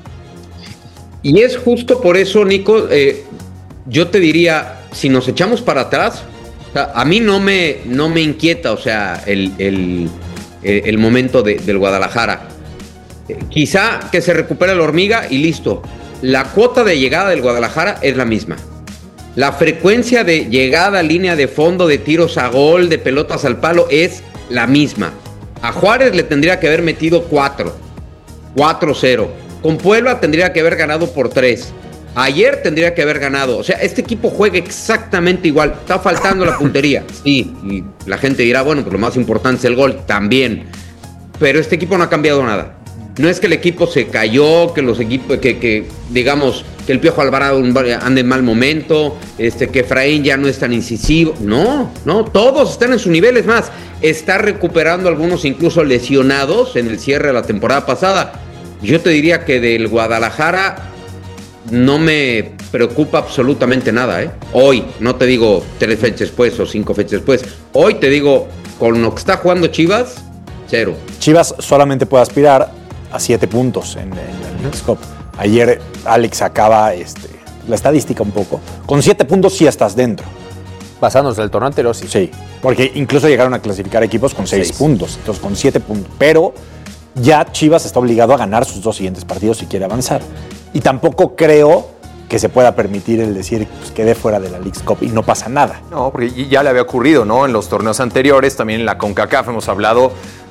Y es justo por eso, Nico, eh, yo te diría, si nos echamos para atrás, o sea, a mí no me, no me inquieta, o sea, el, el, el momento de, del Guadalajara. Eh, quizá que se recupere la hormiga y listo. La cuota de llegada del Guadalajara es la misma. La frecuencia de llegada, línea de fondo, de tiros a gol, de pelotas al palo es la misma. A Juárez le tendría que haber metido cuatro. cuatro cero. Con Puebla tendría que haber ganado por tres. Ayer tendría que haber ganado. O sea, este equipo juega exactamente igual. Está faltando la puntería. Sí, y la gente dirá, bueno, pues lo más importante es el gol. También. Pero este equipo no ha cambiado nada. No es que el equipo se cayó, que los equipos, que, que digamos, que el Piojo Alvarado ande en mal momento, este, que Efraín ya no es tan incisivo. No, no, todos están en su nivel. Es más, está recuperando algunos incluso lesionados en el cierre de la temporada pasada. Yo te diría que del Guadalajara no me preocupa absolutamente nada, ¿eh? Hoy, no te digo tres fechas después o cinco fechas después. Hoy te digo, con lo que está jugando Chivas, cero. Chivas solamente puede aspirar a siete puntos en, en el Leagues Cup. Ayer Alex acaba este, la estadística un poco. Con siete puntos sí estás dentro. Basándose del torneo anterior, sí. Sí, porque incluso llegaron a clasificar equipos con seis, seis puntos. Entonces con siete puntos. Pero ya Chivas está obligado a ganar sus dos siguientes partidos si quiere avanzar. Y tampoco creo que se pueda permitir el decir pues, quedé fuera de la Leagues Cup y no pasa nada. No, porque ya le había ocurrido, ¿no? En los torneos anteriores, también en la CONCACAF hemos hablado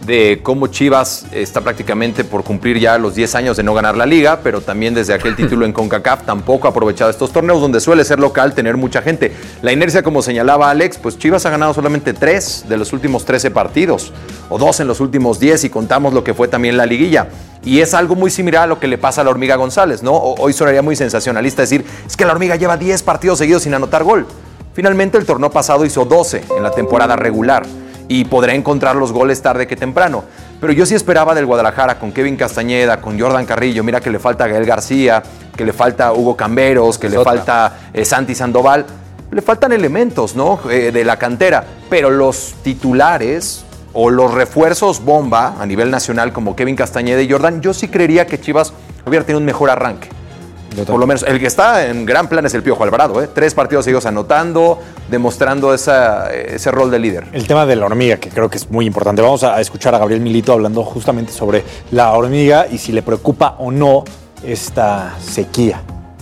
de cómo Chivas está prácticamente por cumplir ya los diez años de no ganar la liga, pero también desde aquel título en CONCACAF tampoco ha aprovechado estos torneos donde suele ser local tener mucha gente. La inercia, como señalaba Alex, pues Chivas ha ganado solamente tres de los últimos trece partidos, o dos en los últimos diez, y contamos lo que fue también la liguilla. Y es algo muy similar a lo que le pasa a la Hormiga González, ¿no? Hoy sonaría muy sensacionalista decir, es que la Hormiga lleva diez partidos seguidos sin anotar gol. Finalmente el torneo pasado hizo doce en la temporada regular y podrá encontrar los goles tarde que temprano. Pero yo sí esperaba del Guadalajara con Kevin Castañeda, con Jordan Carrillo, mira que le falta Gael García, que le falta Hugo Camberos, que es le otra. falta eh, Santi Sandoval, le faltan elementos, ¿no? Eh, de la cantera, pero los titulares o los refuerzos bomba a nivel nacional como Kevin Castañeda y Jordan, yo sí creería que Chivas hubiera tenido un mejor arranque. Por lo menos el que está en gran plan es el Piojo Alvarado, ¿eh? Tres partidos seguidos anotando, demostrando esa, ese rol de líder. El tema de la Hormiga, que creo que es muy importante. Vamos a escuchar a Gabriel Milito hablando justamente sobre la Hormiga y si le preocupa o no esta sequía.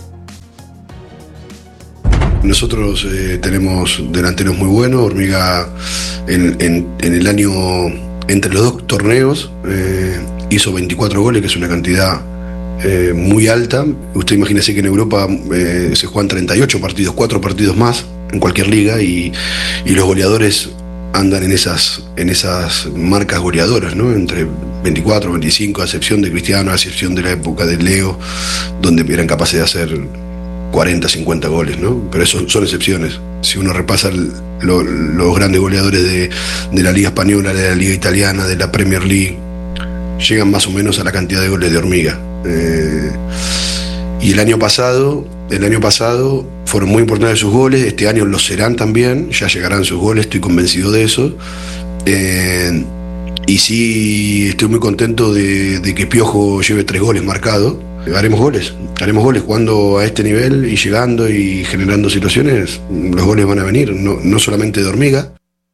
Nosotros eh, tenemos delanteros muy buenos. Hormiga en, en, en el año, entre los dos torneos, eh, hizo veinticuatro goles, que es una cantidad Eh, muy alta. Usted imagínese que en Europa eh, se juegan treinta y ocho partidos, cuatro partidos más en cualquier liga y, y los goleadores andan en esas, en esas marcas goleadoras, ¿no? Entre veinticuatro, veinticinco, a excepción de Cristiano, a excepción de la época de Leo, donde eran capaces de hacer cuarenta, cincuenta goles, ¿no? Pero eso son excepciones. Si uno repasa el, lo, los grandes goleadores de, de la Liga Española, de la Liga Italiana, de la Premier League, llegan más o menos a la cantidad de goles de Hormiga. Eh, y el año pasado, el año pasado fueron muy importantes sus goles, este año lo serán también, ya llegarán sus goles, estoy convencido de eso. Eh, y sí, estoy muy contento de, de que Piojo lleve tres goles marcados. Haremos goles, haremos goles jugando a este nivel y llegando y generando situaciones, los goles van a venir, no, no solamente de Hormiga.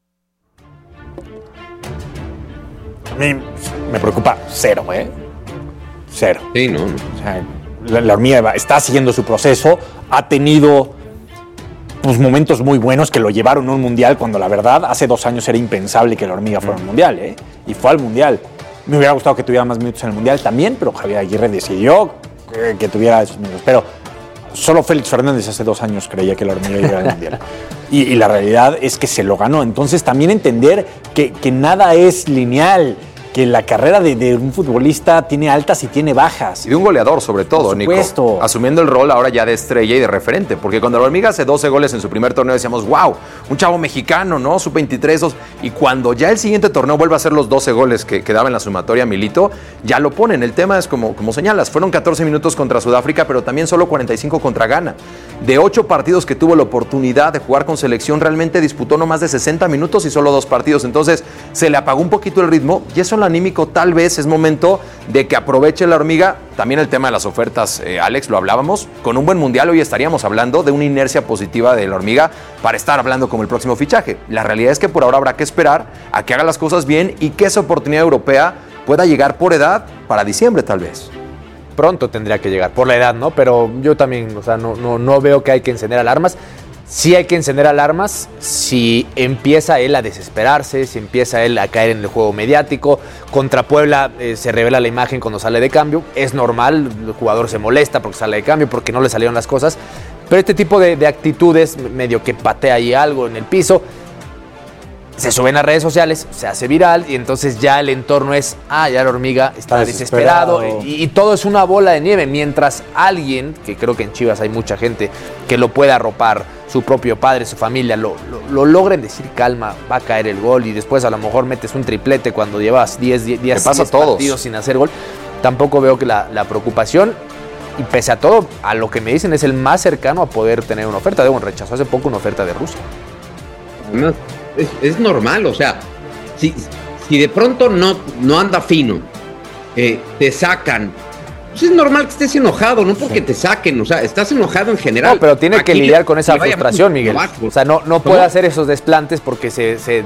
A mí me preocupa cero, ¿eh? Cero. Sí, no. no. O sea, la, la Hormiga está siguiendo su proceso, ha tenido pues, momentos muy buenos que lo llevaron a un mundial cuando la verdad hace dos años era impensable que la Hormiga fuera a un mundial, ¿eh? Y fue al mundial. Me hubiera gustado que tuviera más minutos en el mundial también, pero Javier Aguirre decidió que, que tuviera esos minutos. Pero solo Félix Fernández hace dos años creía que la Hormiga iba al mundial. Y, y la realidad es que se lo ganó. Entonces también entender que, que nada es lineal, que la carrera de, de un futbolista tiene altas y tiene bajas. Y de un goleador sobre todo, Nico. Asumiendo el rol ahora ya de estrella y de referente. Porque cuando la Hormiga hace doce goles en su primer torneo decíamos, wow, un chavo mexicano, ¿no? sub veintitrés. Y cuando ya el siguiente torneo vuelve a hacer los doce goles que, que daba en la sumatoria Milito, ya lo ponen. El tema es como, como señalas, fueron catorce minutos contra Sudáfrica, pero también solo cuarenta y cinco contra Ghana. De ocho partidos que tuvo la oportunidad de jugar con selección, realmente disputó no más de sesenta minutos y solo dos partidos. Entonces se le apagó un poquito el ritmo y eso en lo anímico tal vez es momento de que aproveche la Hormiga. También el tema de las ofertas, eh, Alex, lo hablábamos. Con un buen mundial hoy estaríamos hablando de una inercia positiva de la Hormiga para estar hablando como el próximo fichaje. La realidad es que por ahora habrá que esperar a que haga las cosas bien y que esa oportunidad europea pueda llegar por edad para diciembre tal vez. Pronto tendría que llegar, por la edad, ¿no? Pero yo también, o sea, no, no, no veo que hay que encender alarmas. Sí hay que encender alarmas si empieza él a desesperarse, si empieza él a caer en el juego mediático. Contra Puebla eh, se revela la imagen cuando sale de cambio. Es normal, el jugador se molesta porque sale de cambio, porque no le salieron las cosas. Pero este tipo de, de actitudes, medio que patea ahí algo en el piso, se suben a redes sociales, se hace viral y entonces ya el entorno es, ah, ya la Hormiga está, está desesperado, desesperado. Y, y todo es una bola de nieve, mientras alguien, que creo que en Chivas hay mucha gente que lo puede arropar, su propio padre, su familia, lo, lo, lo logren decir, calma, va a caer el gol y después a lo mejor metes un triplete cuando llevas diez, diez, diez partidos sin hacer gol. Tampoco veo que la, la preocupación, y pese a todo, a lo que me dicen es el más cercano a poder tener una oferta. Debo rechazó hace poco una oferta de Rusia. No. Es, es normal, o sea, si, si de pronto no, no anda fino, eh, te sacan, pues es normal que estés enojado, no porque sí. te saquen, o sea, estás enojado en general. No, pero tiene Aquí que lidiar con esa frustración, Miguel. O sea, no, no puede hacer esos desplantes porque se, se,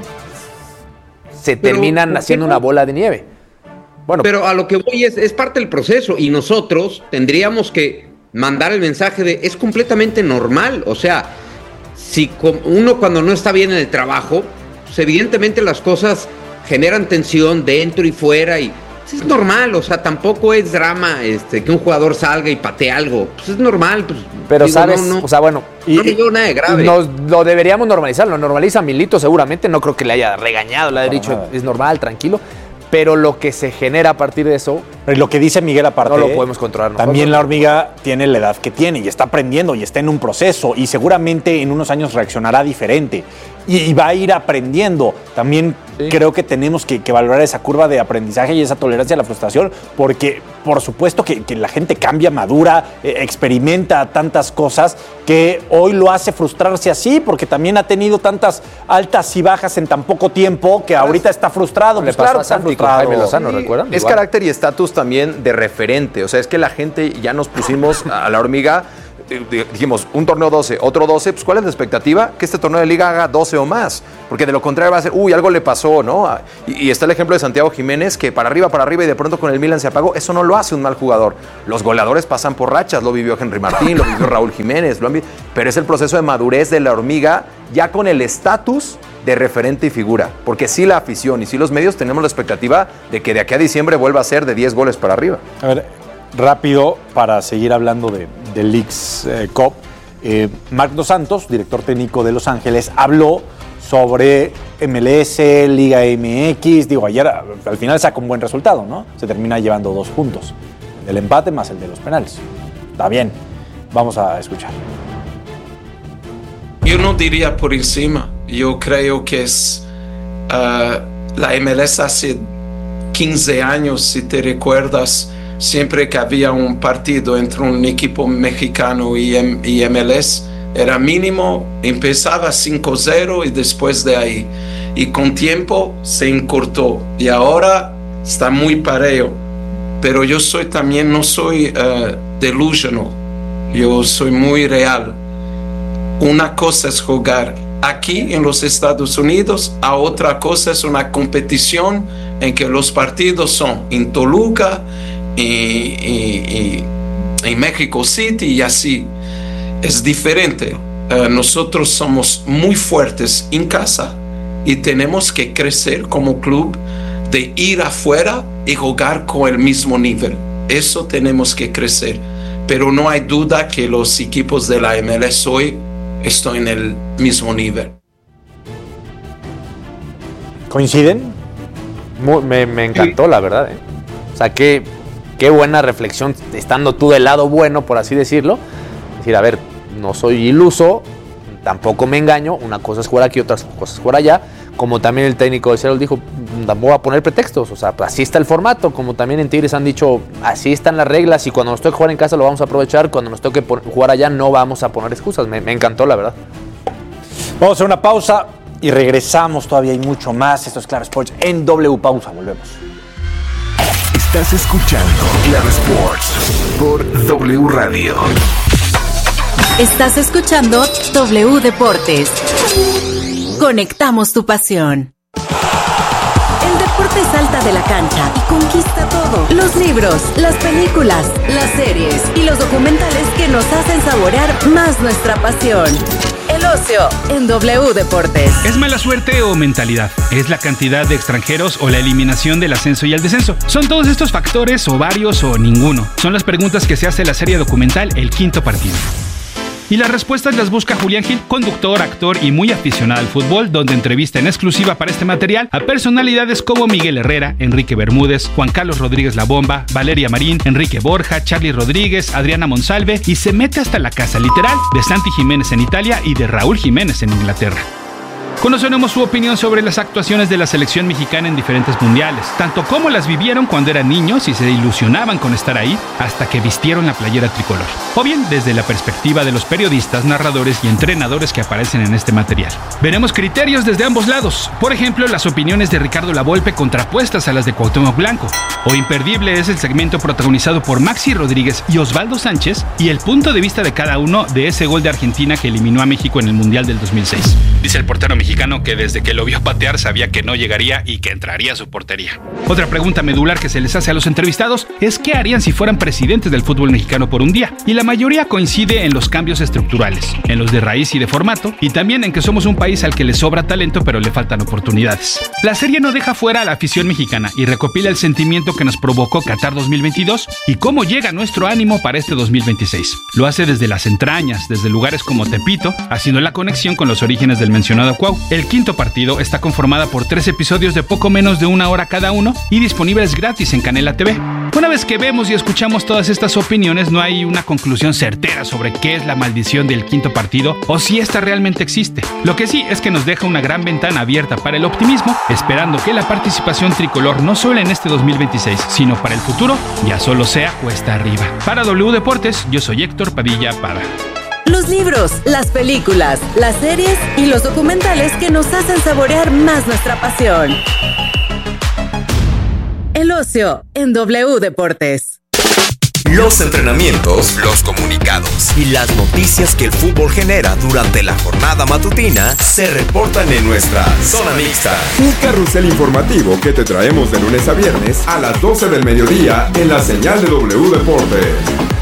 se terminan pero, haciendo una bola de nieve. Bueno, pero a lo que voy es, es parte del proceso y nosotros tendríamos que mandar el mensaje de es completamente normal, o sea, si uno cuando no está bien en el trabajo, pues evidentemente las cosas generan tensión dentro y fuera y pues es normal, o sea, tampoco es drama este, que un jugador salga y patee algo, pues es normal. Pues, pero digo, sabes, no, no, o sea, bueno, y, no digo nada de grave. Nos, lo deberíamos normalizar, lo normaliza Milito seguramente, no creo que le haya regañado, le haya dicho, es normal, tranquilo. Pero lo que se genera a partir de eso... Pero lo que dice Miguel aparte... No lo podemos controlar nosotros. También la hormiga tiene la edad que tiene y está aprendiendo y está en un proceso y seguramente en unos años reaccionará diferente y, y va a ir aprendiendo. También sí. creo que tenemos que, que valorar esa curva de aprendizaje y esa tolerancia a la frustración porque por supuesto que, que la gente cambia, madura, eh, experimenta tantas cosas que hoy lo hace frustrarse así porque también ha tenido tantas altas y bajas en tan poco tiempo que ahorita está frustrado. Le pues pasó claro, a Santi con Jaime Lozano, ¿recuerdan? Es Igual. Carácter y estatus también de referente. O sea, es que la gente ya nos pusimos a la hormiga. Dijimos, un torneo doce, otro doce, pues ¿cuál es la expectativa? Que este torneo de liga haga doce o más, porque de lo contrario va a ser, uy, algo le pasó, ¿no? Y, y está el ejemplo de Santiago Jiménez, que para arriba, para arriba y de pronto con el Milan se apagó. Eso no lo hace un mal jugador. Los goleadores pasan por rachas, lo vivió Henry Martín, lo vivió Raúl Jiménez, lo han visto, pero es el proceso de madurez de la hormiga ya con el estatus de referente y figura, porque sí la afición y sí los medios tenemos la expectativa de que de aquí a diciembre vuelva a ser de diez goles para arriba. A ver, rápido, para seguir hablando de, de Leagues eh, Cup, eh, Marc Dos Santos, director técnico de Los Ángeles, habló sobre M L S, Liga M X. Digo, ayer al final saca un buen resultado, ¿no? Se termina llevando dos puntos. El empate más el de los penales. Está bien. Vamos a escuchar. Yo no diría por encima. Yo creo que es uh, la M L S hace quince años, si te recuerdas, siempre que había un partido entre un equipo mexicano y, M y M L S, era mínimo, empezaba cinco cero y después de ahí. Y con tiempo se encurtó. Y ahora está muy parejo. Pero yo soy también, no soy uh, delusional. Yo soy muy real. Una cosa es jugar aquí en los Estados Unidos, a otra cosa es una competición en que los partidos son en Toluca, y, y, y, en México City y así. Es diferente. Uh, nosotros somos muy fuertes en casa y tenemos que crecer como club de ir afuera y jugar con el mismo nivel. Eso tenemos que crecer. Pero no hay duda que los equipos de la M L S hoy están en el mismo nivel. ¿Coinciden? Muy, me, me encantó, sí. La verdad. ¿eh? O sea, qué, qué buena reflexión, estando tú del lado bueno, por así decirlo. Es decir, a ver, no soy iluso, tampoco me engaño. Una cosa es jugar aquí, otras cosas jugar allá. Como también el técnico de Seattle dijo, tampoco voy a poner pretextos. O sea, así está el formato. Como también en Tigres han dicho, así están las reglas. Y cuando nos toque jugar en casa lo vamos a aprovechar. Cuando nos toque jugar allá no vamos a poner excusas. Me, me encantó, la verdad. Vamos a hacer una pausa y regresamos. Todavía hay mucho más. Esto es Claro Sports en W. Pausa, volvemos. Estás escuchando Claro Sports por W Radio. Estás escuchando W Deportes. Conectamos tu pasión. El deporte salta de la cancha y conquista todo. Los libros, las películas, las series y los documentales que nos hacen saborear más nuestra pasión. El ocio en W Deportes. ¿Es mala suerte o mentalidad? ¿Es la cantidad de extranjeros o la eliminación del ascenso y el descenso? ¿Son todos estos factores o varios o ninguno? Son las preguntas que se hace la serie documental El Quinto Partido. Y las respuestas las busca Julián Gil, conductor, actor y muy aficionado al fútbol, donde entrevista en exclusiva para este material a personalidades como Miguel Herrera, Enrique Bermúdez, Juan Carlos Rodríguez La Bomba, Valeria Marín, Enrique Borja, Charly Rodríguez, Adriana Monsalve y se mete hasta la casa literal de Santi Jiménez en Italia y de Raúl Jiménez en Inglaterra. Conoceremos su opinión sobre las actuaciones de la selección mexicana en diferentes mundiales, tanto como las vivieron cuando eran niños y se ilusionaban con estar ahí hasta que vistieron la playera tricolor, o bien desde la perspectiva de los periodistas, narradores y entrenadores que aparecen en este material. Veremos criterios desde ambos lados, por ejemplo, las opiniones de Ricardo Lavolpe contrapuestas a las de Cuauhtémoc Blanco, o imperdible es el segmento protagonizado por Maxi Rodríguez y Osvaldo Sánchez y el punto de vista de cada uno de ese gol de Argentina que eliminó a México en el Mundial del dos mil seis. Dice el portero mexicano mexicano que desde que lo vio patear sabía que no llegaría y que entraría a su portería. Otra pregunta medular que se les hace a los entrevistados es qué harían si fueran presidentes del fútbol mexicano por un día, y la mayoría coincide en los cambios estructurales, en los de raíz y de formato, y también en que somos un país al que le sobra talento pero le faltan oportunidades. La serie no deja fuera a la afición mexicana y recopila el sentimiento que nos provocó Qatar dos mil veintidós y cómo llega nuestro ánimo para este dos mil veintiséis. Lo hace desde las entrañas, desde lugares como Tepito, haciendo la conexión con los orígenes del mencionado Cuau. El quinto partido está conformada por tres episodios de poco menos de una hora cada uno y disponibles gratis en Canela T V. Una vez que vemos y escuchamos todas estas opiniones, no hay una conclusión certera sobre qué es la maldición del quinto partido o si esta realmente existe. Lo que sí es que nos deja una gran ventana abierta para el optimismo, esperando que la participación tricolor no solo en este dos mil veintiséis, sino para el futuro, ya solo sea cuesta arriba. Para W Deportes, yo soy Héctor Padilla Pada. Los libros, las películas, las series y los documentales que nos hacen saborear más nuestra pasión. El ocio en W Deportes. Los entrenamientos, los comunicados y las noticias que el fútbol genera durante la jornada matutina se reportan en nuestra Zona Mixta. Un carrusel informativo que te traemos de lunes a viernes a las doce del mediodía en la señal de W Deportes.